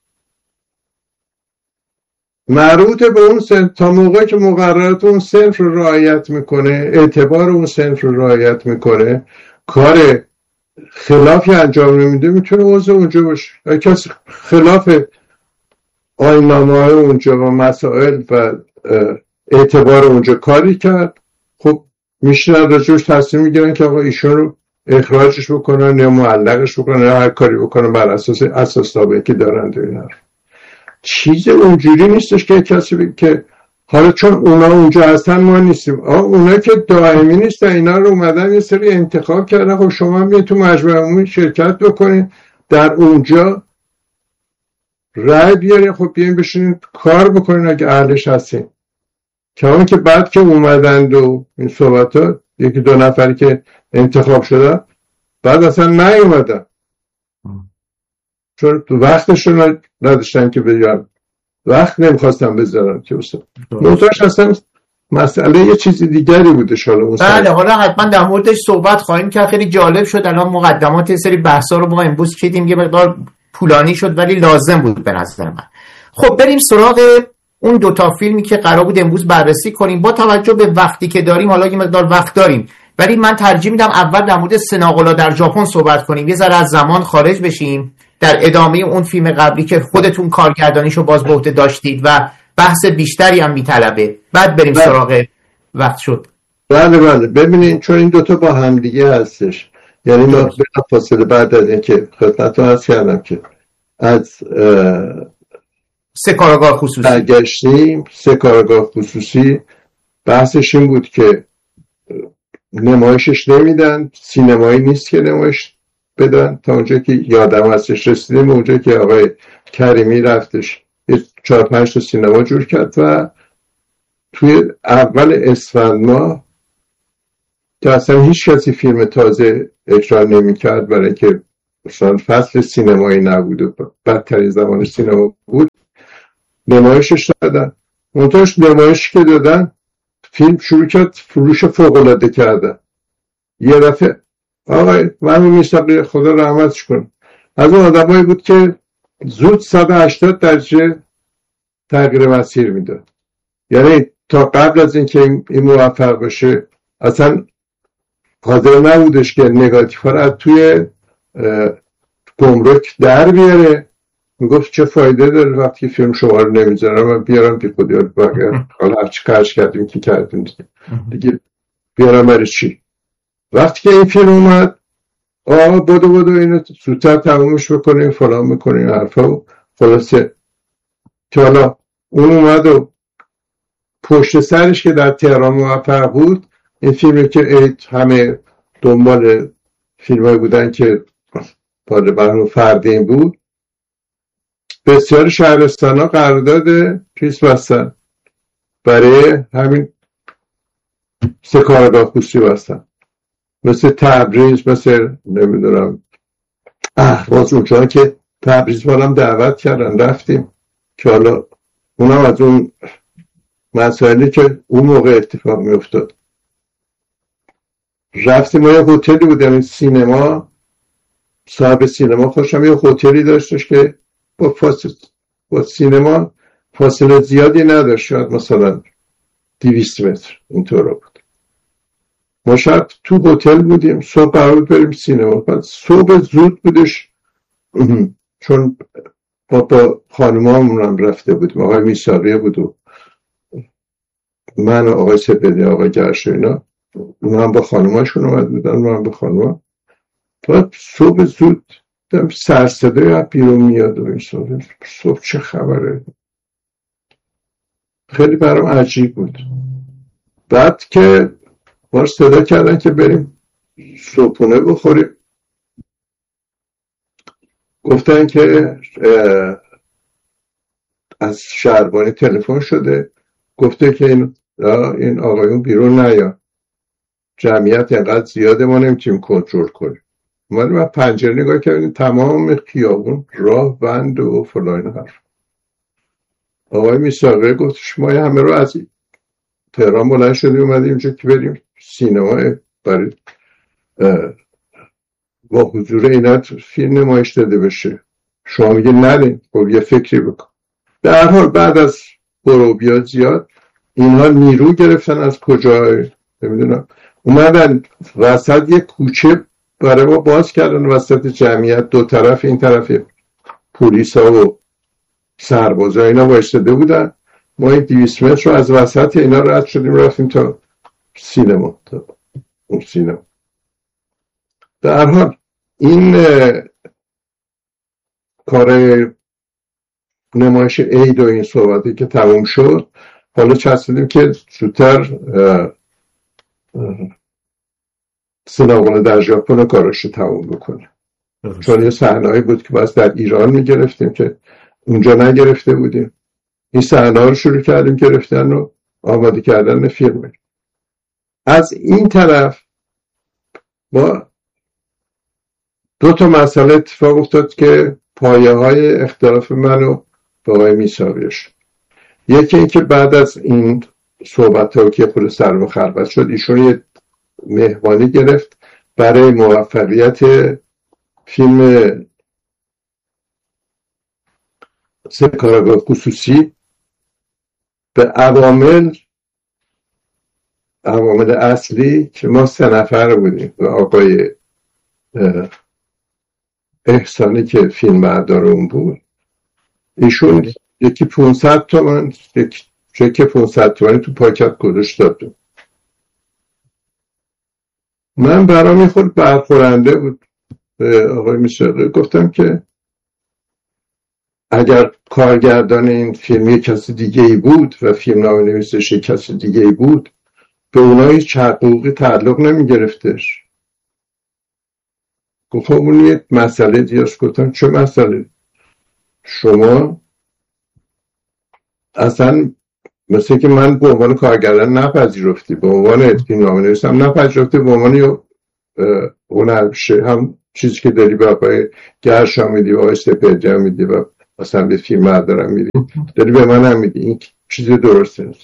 مربوط به اون صنف. تا موقعی که مقررات اون صنف رو رعایت میکنه، اعتبار اون صنف رو رعایت میکنه، کار خلافی انجام نمیده، میتونه عضو اونجا باشه. اگه کسی خلاف آیین‌نامه های اونجا و مسائل و اعتبار اونجا کاری کرد، خب میشنن راجبش تصمیم میگیرن که آقا ایشون رو اخراجش بکنن یا معلقش بکنن یا هر کاری بکنن بر اساس اساسنامه‌ای که دارن. دیگه چیز اونجوری نیستش که کسی بگه که حالا چون اونا اونجا هستن ما نیستیم. آه اونا که دائمی نیستن، اینا رو اومدن یه سری انتخاب کردن، خب شما هم بیاید تو مجمع عمومی شرکت بکنین، در اونجا رای بیارین، خب بیاین بشینین کار بکنین اگه اهلش هستین. که همون که بعد که اومدند و این صحبت ها، یکی دو نفری که انتخاب شدن بعد اصلا نیومدن، چون تو وقتش رو نداشتن که بگن، وقت نمیخواستن بذارن که اصلا منتاش اصلا مسئله یه چیزی دیگری بوده. شالا بله، حالا حتما در موردش صحبت خواهیم که خیلی جالب شد. الان مقدمات یه سری بحثا رو ما امروز چیدیم، یه مقدار طولانی شد ولی لازم بود به نظر من. خب بریم سراغ اون دوتا فیلمی که قرار بود امروز بررسی کنیم. با توجه به وقتی که داریم، حالا یه مقدار وقت داریم، ولی من ترجیح میدم اول در مورد سناغلا در ژاپن صحبت کنیم، یه ذره از زمان خارج بشیم، در ادامه اون فیلم قبلی که خودتون کارگردانیشو باز به عهده داشتید و بحث بیشتری هم میطلبه، بعد بریم بله. سراغ وقت شد. بله بله ببینین، چون این دوتا با هم دیگه هستش، یعنی ما به فاصله بعد از اینکه خدمتتون عرض کردم که از سه کارگاه خصوصی برگشتیم، سه کارگاه خصوصی بحثش این بود که نمایشش نمیدن، سینمایی نیست که نمایش بدن. تا اونجا که یادم هستش رسیدیم اونجا که آقای کریمی رفتش چهار پنج تا سینما جور کرد و توی اول اسفند ماه که اصلا هیچ کسی فیلم تازه اجرا نمی کرد، برای که مثلا فصل سینمایی نبود و بدترین زمان سینما بود، نمایشش دادن. منتهاش نمایش که دادن فیلم شروع کرد فروش فوق‌العاده کردن. یه دفعه آقای محمود میثاقی خدا رحمتش کنه از اون آدمایی بود که زود صد و هشتاد درجه تغییر مسیر میداد. یعنی تا قبل از اینکه این موفق بشه اصلا حاضر نبودش که نگاتیف ها رو از توی گمرک در بیاره. میگفت چه فایده داره وقتی فیلم شما رو نمیذارم من بیارم بی خودی رو بگر حالا هرچی کارش کردیم که کردیم دیگه بیارم برای چی. وقتی که این فیلم اومد آقا بودو بودو اینو زودتر تمومش بکنیم فلان بکنیم حرفا و خلاصه که حالا اون اومد و پشت سرش که در تهران موفق بود این فیلمی که همه دنبال فیلمایی بودن که بالا برنو فردین بود بسیار شهرستان ها قرارداد چیز بستن برای همین سه کارگاه خصوصی بستن، مثل تبریز، مثل نمیدونم اهواز. اونجا که تبریز مالم دعوت کردن رفتیم که حالا اونم از اون مسائلی که اون موقع اتفاق می افتاد. رفتیم ما یه هتلی بودم سینما، صاحب سینما خوشم یه هتلی داشتش که با, فاصله با سینما فاصله زیادی نداشت، شاید مثلا دویست متر اینطور بود. ما شب تو هتل بودیم، صبح قرار بود بریم سینما. بعد صبح زود بودش چون با, با خانمامون هم رفته بودیم، آقای میثاقی بود و من و آقای سپهری آقای گرش و اینا، اونا هم با خانماشون اومد بودن، من هم با خانمام. بعد صبح زود سرصدای بیرون میاد و این صبح, صبح چه خبره، خیلی برام عجیب بود. بعد که ما صدا کردن که بریم صبحونه بخوریم، گفتن که از شهربانی تلفن شده گفته که این این آقایون بیرون نیا، جمعیت اینقدر زیاده ما نمیتونیم کنترل کنیم. اومدیم از پنجره نگاه کردیم تمام خیابون راه بند و فلان حرف. آقای میثاقی گفت شما همه رو از تهران بلند شدیم اومدیم اینجا که بریم سینما برای با حضور اینا فیلم نمایش داده بشه، شما میگه نرین. خب یه فکری بکن. در حال بعد از برو بیا زیاد اینها نیرو گرفتن از کجا نمیدونم، اومدن وسط یک کوچه برای ما باز کردن وسط جمعیت، دو طرف این طرف پلیس ها و سرباز ها اینا وایستاده بودن. ما این دویست متر رو از وسط اینا رد شدیم رفتیم تا سینما تا اون سینما. در حال این کار نمایش عید و این صحبتی که تموم شد، حالا چسبیدیم که زودتر سینماگونه در ژاپن کارش رو تموم بکنه، چون یه صحنه‌ای بود که باز در ایران میگرفتیم که اونجا نگرفته بودیم. این صحنه‌ها رو شروع کردیم گرفتن و آماده کردن فیلم. از این طرف با دو تا مسئله اتفاق افتاد که پایه های اختلاف من و با آقای میثاقی شد. یکی این که بعد از این صحبت ها که خود سر و خلوت شد ایشون یه مهمانی گرفت برای موفقیت فیلم سه کارگاه خصوصی به عوامل عوامل اصلی که ما سه نفر بودیم و آقای احسانی که فیلم بردار اون بود، ایشون یکی پونصد تومن یکی پونصد تومنی تو پاکت گذاشت داد. من برام خود برخورنده بود به آقای میثاقی، گفتم که اگر کارگردان این فیلم یک کسی دیگه ای بود و فیلم نام نویسش یک کسی دیگه ای بود به اونها هیچ حقوقی تعلق نمی گرفتش. گفتم اون یک مسئله دیگه. گفتم چه مسئله؟ شما اصلا مثل که من به عنوان کارگردان نپذیرفتی، به عنوان فیلمنامه نویسم نپذیرفتی، به عنوان هنرپیشه هم چیزی که داری به آقای گرشا میدی و آقای سپهری میدی و مثلا به فیلم بردارم میدی، داری به من هم میدی، این چیز درسته نیست.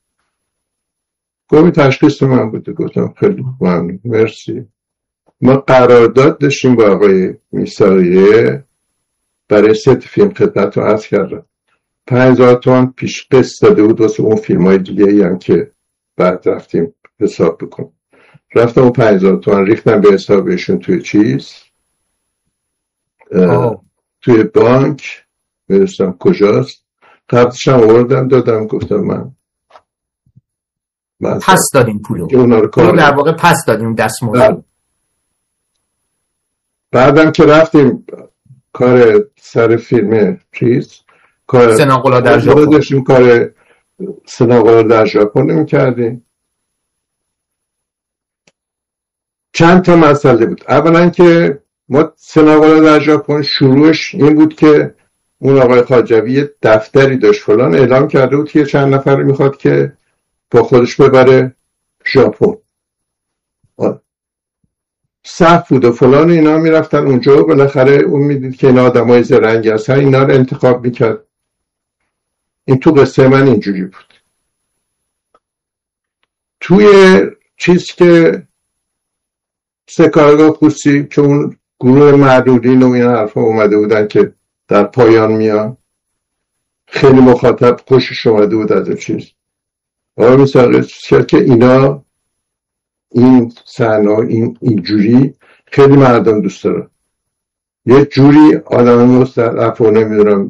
گفت تشخیص من بوده. گفتم خیلی ممنون، مرسی. ما قرارداد داشتیم با آقای میثاقیه برای ست فیلم، خدمت رو عرض کردم، پنج هزار تومان پیش قسط داده بود واسه اون فیلم های دیگه ای هم که بعد رفتیم حساب بکنم. رفتم اون پنج هزار تومان ریختم به حسابشون توی چیز توی بانک، میرستم کجاست، قبضش هم آوردم دادم، گفتم من پس دادیم پولو که اونا رو کار در واقع پس دادیم دستمزد. بعدم که رفتیم کار سر فیلم چیز، کار سناقلا در ژاپن داشتیم، کار سناقلا در ژاپن نمی‌کردیم. چند تا مسئله بود. اولا که ما سناقلا در ژاپن شروعش این بود که اون آقای خواجوی دفتری داشت فلان، اعلام کرده بود که چند نفر میخواد که با خودش ببره ژاپن. صف بود و فلان، اینا میرفتن اونجا و بالاخره اون میدید که اینا آدمای زرنگی هستن، اینا رو انتخاب میکرد. این تو قصه من اینجوری بود. توی چیز که سکارگاه خوسی که اون گروه معدودین و این حرفا اومده بودن که در پایان میان، خیلی مخاطب خوشش اومده بود از چیز. آقا میثاقی که اینا این صحنه این اینجوری خیلی مردم دوست دارن، یه جوری آدم مستضعف و نمیدونم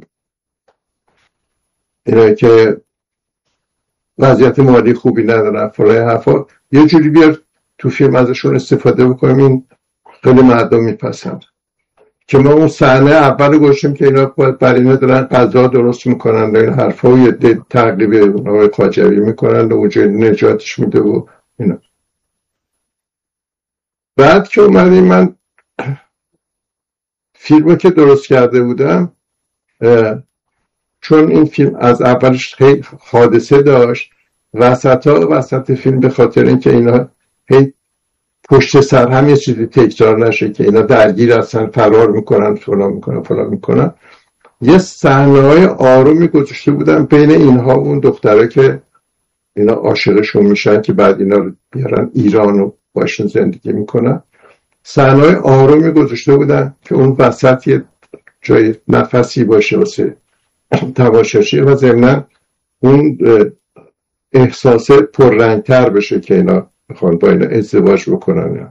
اینا که وضعیت مالی خوبی ندارن فلان حرفا، یه جوری بیار تو فیلم ازشون استفاده بکنیم، این خیلی مردم میپسند. که ما اون صحنه اول گوشیم که اینا برای اینا دارن غذا درست میکنن و این حرفا و یه تقریب آقای خواجوی میکنن و اونجا نجاتش میده و اینا. بعد که اومدیم من فیلمو که درست کرده بودم، چون این فیلم از اولش خیلی حادثه داشت، وسط ها وسط فیلم به خاطر اینکه اینا هی پشت سر هم یه چیزی تکرار نشه که اینا درگیر هستن، فرار میکنن فلان میکنن فلان میکنن، یه صحنه‌های آرومی گذاشته بودن بین اینها و اون دختره که اینا عاشقشون میشن که بعد اینا رو بیارن ایران و باشون زندگی میکنن. صحنه‌های آرومی گذاشته بودن که اون وسط یه جای نفسی باشه واسه تماشاچی و ضمناً اون احساس پررنگتر بشه که اینا میخوان با اینا ازدواج بکنن.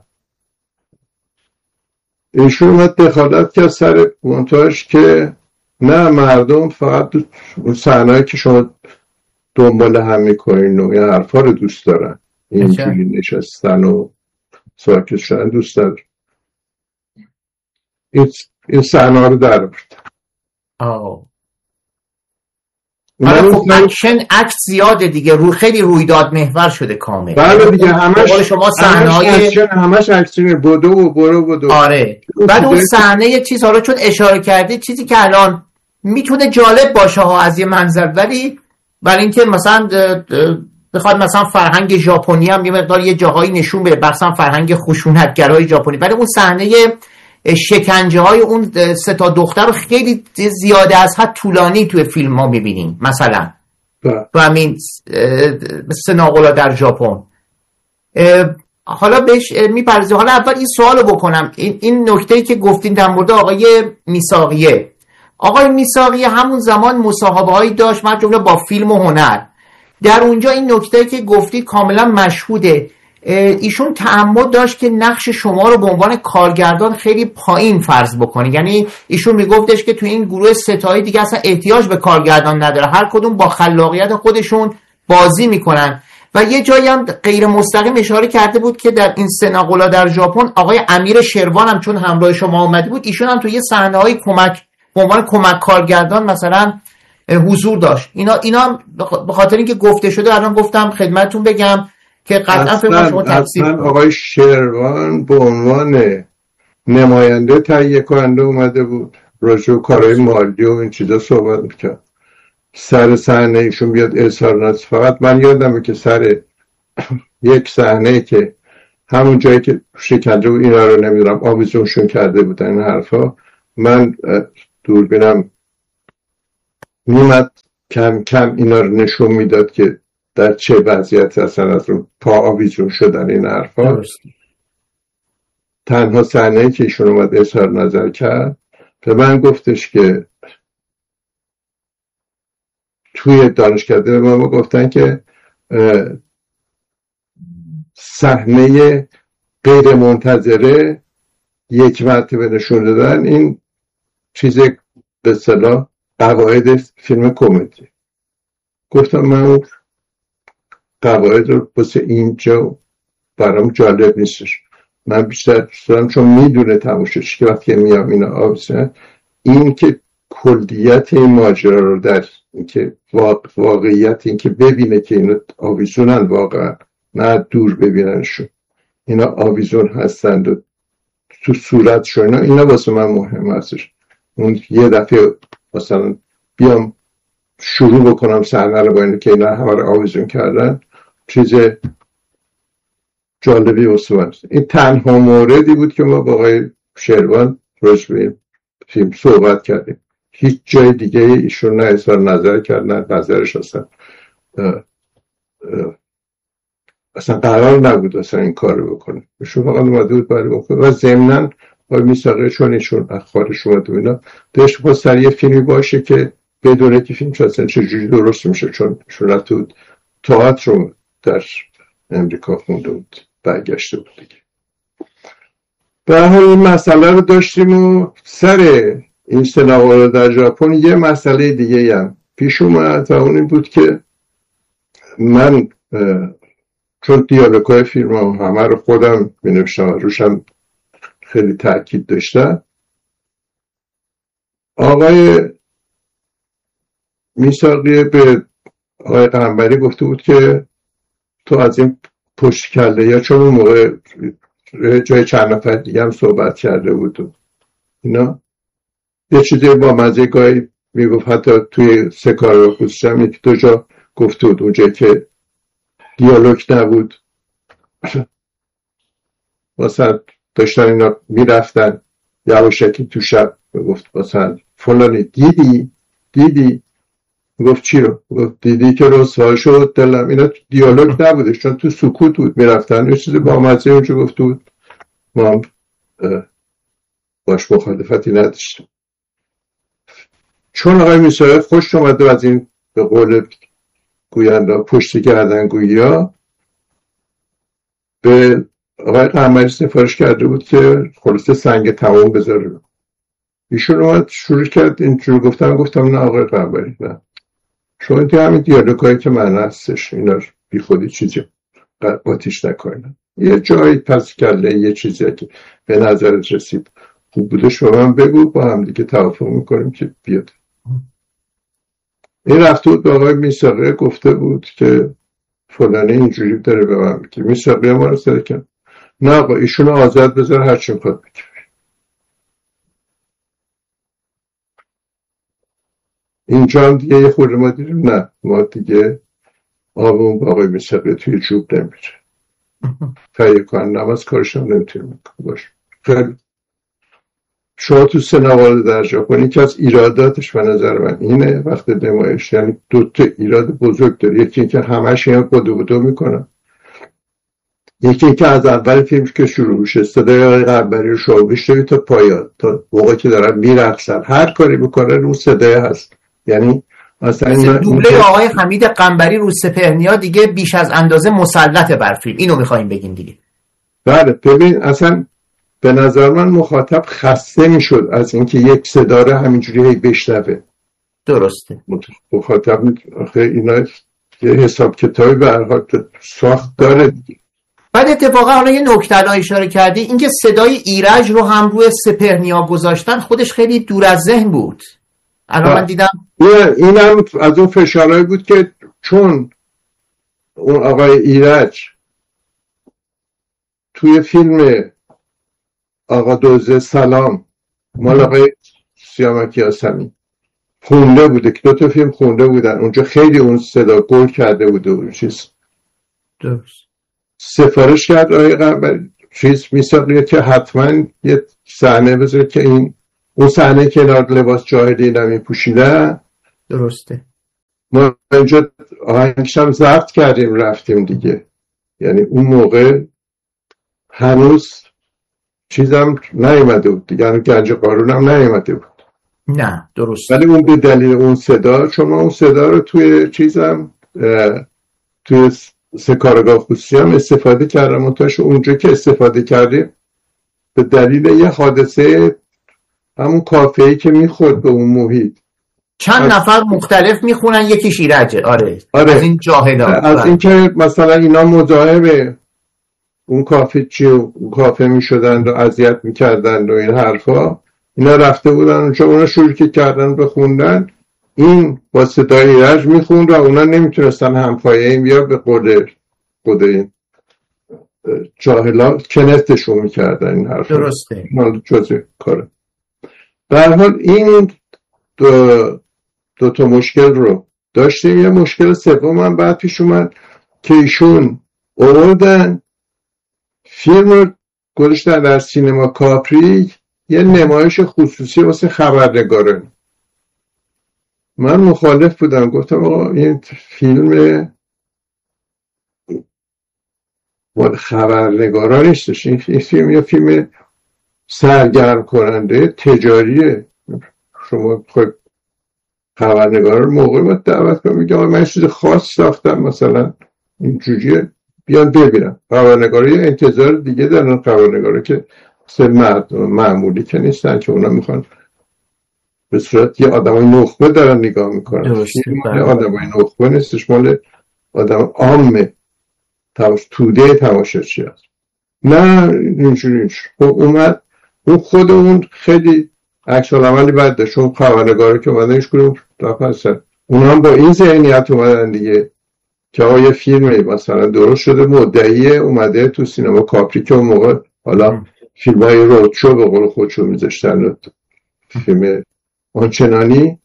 ایشون اومد دخالت کرد سر مونتاژ که نه، مردم فقط اون صحنه‌ای که شما دنبال هم میکنین و این حرفا رو دوست دارن، اینجوری نشستن و ساکت شدن دوست دارن. این صحنه رو در آورد. آه ولی خب اکشن اکت زیاده دیگه، رو خیلی رویداد محور شده کامل. بله دیگه، همش شما صحنه‌های اکشن، همش اکشن، بدو و برو بدو. آره بعد اون صحنه یه چیز، حالا چون اشاره کردی، چیزی که الان میتونه جالب باشه ها از یه منظر، ولی برای اینکه مثلا بخواد مثلا فرهنگ ژاپنی هم یه مقدار یه جاهایی نشون بده، مثلا فرهنگ خشونتگرای ژاپنی، ولی اون صحنه شکنجه های اون سه تا دختر رو خیلی زیاده از حد طولانی توی فیلم ها میبینیم، مثلا تو همین سناقلا در ژاپن. حالا بهش میپرزیم. حالا اول این سوالو بکنم، این, این نکته‌ای که گفتین در مورد آقای میثاقیه، آقای میثاقیه همون زمان مصاحبه هایی داشت من جمله با فیلم و هنر، در اونجا این نکته که گفتی کاملا مشهوده، ایشون تعمد داشت که نقش شما رو به عنوان کارگردان خیلی پایین فرض بکنه. یعنی ایشون میگفتش که تو این گروه ستایی دیگه اصلا احتیاج به کارگردان نداره، هر کدوم با خلاقیت خودشون بازی میکنن. و یه جایی هم غیر مستقیم اشاره کرده بود که در این سناقلا در ژاپن آقای امیر شروان هم چون همراه شما اومده بود، ایشون هم تو یه صحنه‌های کمک به عنوان کمک کارگردان مثلا حضور داشت. اینا اینا به خاطر اینکه گفته شده الان گفتم خدمتتون بگم که قطعا فکر شما تفسیر کنید. آقای شروان به عنوان نماینده تهیه کننده اومده بود، راجع به کارهای مالی و این چیزا صحبت می‌کرد. سر صحنه ایشون بیاد اظهار نظر. فقط من یادمه که سر یک صحنه که همون جایی که شکنجه و اینا رو نمیدونم آویزونشون کرده بودن این حرفا، من دوربینم میمد کم کم اینا رو نشون میداد که در چه وضعیتی اصلا از اون پا آویزون شدن این حرفا. تنها صحنه‌ای که ایشون اومد اظهار نظر کرد به من گفتش که توی دانشکده به ما گفتن که صحنه غیر منتظره یک مرتبه نشون دادن این چیز به اصطلاح قواعد فیلم کمدی. گفتم من اون قواعد رو واسه اینجا برام جالب نیستش، من بیشتر دوست دارم چون میدونه تماشاچی که وقتی میام اینا آویزن این که کلیت این ماجرا رو در این که واقعیت این که ببینه که اینا آویزونن واقعا، نه دور ببیننشون، اینا آویزون هستند و تو صورتشون اینا اینا واسه من مهم هستش. اون یه دفعه مثلا بیام شروع بکنم صحنه رو با اینه که اینا همه رو آویزون کردن، چیز جالبی واسه من. این تنها موردی بود که ما با آقای شروان راجع به فیلم صحبت کردیم، هیچ جای دیگه ایشون نه اظهار نظر کرد نه نظرش اصلا اه اه اصلا قرار نبود اصلا این کار رو بکنه. ایشون فقط اومده بود برای بکنه و ضمناً آقای میثاقی چون ایشون اخبارش اومده و اینا داشت با سر یه فیلمی باشه که بدونه که فیلم اصلا چجوری درست میشه، چون ایشون رفته بود تئاتر رو در امریکا خونده بود برگشته بود دیگه. به هر حال این مسئله رو داشتیم و سر این سناوار در ژاپن یه مسئله دیگه هم پیش اومد و اون این بود که من چون دیالوگ‌های فیلم همه رو خودم می‌نوشتم روشم خیلی تاکید داشتم، آقای میثاقی به آقای قنبری گفته بود که تو از این پشت کله یا چون اون موقع جای چند نفر دیگه هم صحبت کرده بود اینا یه چیزی با مزه گاهی میگفت، حتی توی سه کار رو خودشم یکی دو جا گفته بود اونجا که دیالوگ نبود مثلا داشتن اینا میرفتن یواشکی تو شب گفت مثلا فلانی دیدی دیدی گفت چی رو؟ گفت دیدی که رسوا شد دلم. اینا دیالوگ نبودش چون تو سکوت بود میرفتن، یه چیزی با مزه اونجا گفته بود، ما هم باش مخالفتی نداشتیم. چون آقای میثاقی خوش اومده از این به قول گوینده پشت گردنگویی ها به آقای قنبری سفارش کرده بود که خلاصه سنگ تمام بذاره. ایشون اومد شروع کرد اینجور گفتم گفتم نه آقای قنبری نه، شما این همین دیالوگایی که من هستش اینا بی خودی چیزی قاطیش نکنم، یه جایی پس کله یه چیزی که به نظرت رسید خوب بودش به من بگو، با هم دیگه توافق میکنیم که بیاد. این رفته بود به آقای میثاقی گفته بود که فلانی اینجوری داره به من میگه. میثاقی ما رو سر کرد نه آقا ایشونو آزاد بذار هر چی میخواد بگه. اینجا هم دیگه یه خورده ما دیدیم نه ما دیگه آبون با آقای میثاقی توی جوب نمیره، تهیه کنن نماز کارشم نمیتونیم میکنم باشه. خیلی شما تو سنوار در ژاپن یکی از ایراداتش به نظر من اینه وقت نمایش، یعنی دو تا ایراد بزرگ داره، یکی اینکه همش اینا بدو بدو میکنن، یکی اینکه از اول فیلم که شروع میشه صدای آقای قنبری رو شما بشنوید تا پایان، تا موقعی که دارن میرقصن هر کاری میکنن اون صدای هست. یعنی مثلا دوبله آقای حمید قنبری رو سپهرنیا دیگه بیش از اندازه مسلط بر فیلم، اینو میخوایم بگیم دیگه. بله ببین اصلا به نظر من مخاطب خسته میشد از اینکه یک صدا رو همینجوری هی بشنوه. درسته. مخاطب آخه اینا یه حساب کتابی به هر حال ساخت داره دیگه. بعد اتفاقا حالا یه نکته رو اشاره کردی، اینکه صدای ایرج رو هم روی سپهرنیا گذاشتن خودش خیلی دور از ذهن بود. الان من دیدم این هم از اون فشارهایی بود که چون اون آقای ایرج توی فیلم آقا دوزه سلام مال آقای سیامک یاسمی خونده بوده که دو تا فیلم خونده بودن اونجا، خیلی اون صدا گل کرده بوده اون چیز. درست. سفارش کرد آقای قنبری چیز میساقیه که حتما یه صحنه بذاره که این اون صحنه کنار لباس جاهلی نمی پوشیده. درسته. ما اینجا آهنگش هم ضبط کردیم رفتیم دیگه، یعنی اون موقع هنوز چیزم نیومده بود دیگه، یعنی گنج قارون هم نیومده بود. نه درست. ولی اون به دلیل اون صدا، چون ما اون صدا رو توی چیزم توی سکارگاه خوصی هم استفاده کردم، منتاش اونجا که استفاده کردیم به دلیل یه حادثه همون کافه‌ای که میخورد به اون محیط چند از... نفر مختلف میخونن، یکی شیرجه. آره. آره از این جاهلا، از این که مثلا اینا مزاحم اون کافه چی و اون کافه میشدن و اذیت میکردن و این حرفا، اینا رفته بودن اونجا، اونا شروع که کردن بخوندن، این با صدای ایرج میخوند و اونا نمیتونستن همپایه این بیا به قول قول این جاهلا کنفتشون میکردن این حرفا. درسته. مال جزء کاره. به هر حال این دو, دو تا مشکل رو داشتیم. یه مشکل سوم هم بعد پیش اومد که ایشون آوردن فیلم رو گذاشتن در سینما کاپری، یه نمایش خصوصی واسه خبرنگاران. من مخالف بودم، گفتم آقا این فیلم مال خبرنگاران نیستش، این فیلم یه فیلم سرگرم کننده تجاریه. شما خود خبرنگاران رو موقعی باید دعوت کنم، میگه آقا من چیز خاص ساختم مثلا اینجوریه بیان ببینم. خبرنگاران یه انتظار دیگه دارن، خبرنگاران که سه مرد معمولی که نیستن که اونا میخوان به صورت یه آدمای نخبه دارن نگاه میکنن. مال آدمای نخبه نیستش، مال آدم عامه، تماش توده تماشاچی هست. نه اینجوری نیست. خب اومد اون خود اون خیلی عکس العملی بد داشت، اون خبرنگاری که اومدن هیچ کدوم رفتن، اونا هم با این ذهنیت اومدن دیگه که آقا یه فیلمی مثلا درست شده مدعیه اومده تو سینما کاپری که اون موقع حالا فیلم های رودشو به قول خودشو میذاشتن، فیلم آنچنانی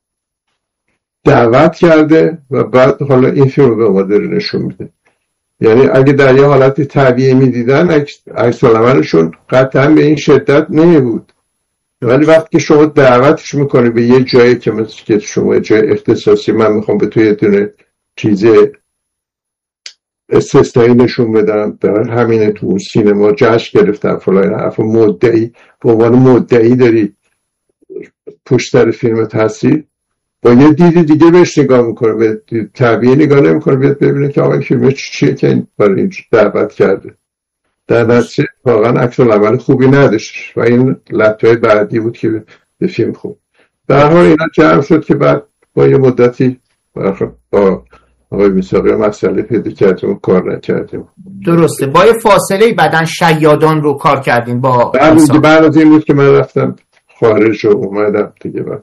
دعوت کرده و بعد حالا این فیلم رو به ما داره نشون میده. یعنی اگه در یه حالت طبیعی میدیدن عکس العملشون قطعا به این شدت نمیبود، ولی وقتی که شما دعوتش میکنی به یه جایی که مثل که شما جای اختصاصی، من میخوام به تو یه دونه چیز استثنایی نشون بدم، برای همینه تو سینما جشن گرفتن فلان حرف، مدعی به عنوان مدعی داری پشت سر فیلمت هستی، با یه دیدی دیگه بهش نگاه میکنه، به طبیعی نگاه نمیکنه، بیاد ببینه که آقا فیلم چیه که این برای این دعوت کرده. در نتیجه واقعا عکس العمل خوبی نداشت و این لطای بعدی بود که به فیلم خوب. در حال اینا جمع شد که بعد با یه مدتی با آقای میساقی مسئله پیدا کردیم و کار نکردیم. درسته. با یه فاصله بعدن شیادان رو کار کردیم با بعد بعد از این بود که من رفتم خارج و اومدم دیگه بعد.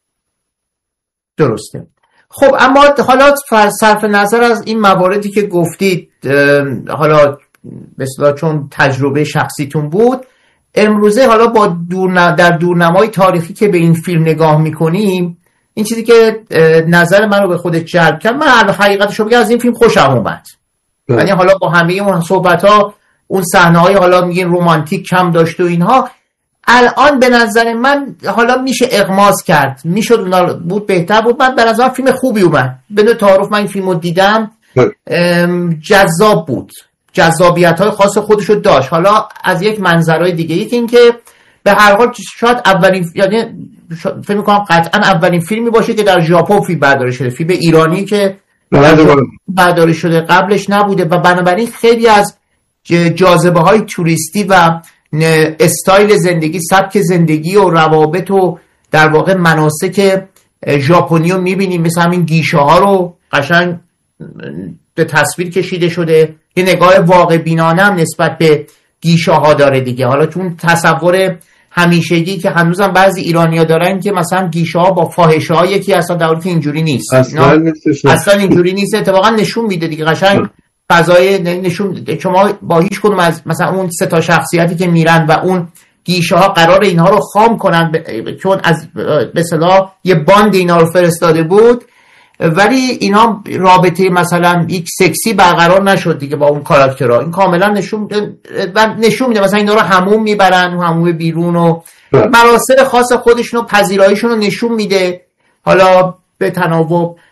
درسته. خب اما حالا صرف نظر از این مواردی که گفتید، حالا مثلا چون تجربه شخصیتون بود، امروزه حالا با دور در دورنمای تاریخی که به این فیلم نگاه میکنیم، این چیزی که نظر من رو به خودت جلب کرد، من حقیقتشو بگم از این فیلم خوشم اومد. یعنی حالا با همه اون صحبت‌ها، اون صحنه‌های حالا میگین رومانتیک کم داشت و اینها، الان به نظر من حالا میشه اغماض کرد، میشد اونا بود بهتر بود. من به نظر فیلم خوبی اومد، بدون تعارف من این فیلمو دیدم، جذاب بود، جذابیت‌های خاص خودشو داشت. حالا از یک منظرهای دیگه، یکی این که به هر حال شاید اولین، یعنی فکر می‌کنم قطعا اولین فیلمی باشه که در ژاپن فیلم برداری شده، فیلم ایرانی که برداری شده، قبلش نبوده و بنابراین خیلی از جاذبه‌های توریستی و استایل زندگی، سبک زندگی و روابط و در واقع مناسک ژاپنی رو می‌بینیم، مثل همین گیشه ها رو قشنگ به تصویر کشیده شده. یه نگاه واقع بینانه هم نسبت به گیشه ها داره دیگه. حالا چون تصور همیشگی که هنوزم بعضی ایرانی‌ها دارن که مثلا گیشه ها با فاحشه ها یکی اصلا، در حالی که اینجوری نیست، اصلا, اصلا اینجوری نیست. اتفاقا نشون میده دیگه قشنگ فضای نشون. شما با هیچ کدوم از مثلا اون سه تا شخصیتی که میرن و اون گیشه ها قرار اینها رو خام کنن ب... چون از به اصطلاح یه باند اینا رو فرستاده بود، ولی اینا رابطه مثلا یک سکسی برقرار نشد دیگه با اون کاراکترها. این کاملا نشون نشون میده مثلا اینا رو حموم میبرن و حموم بیرون و مراسم خاص خودشون و پذیراییشون رو نشون میده. حالا به تناوب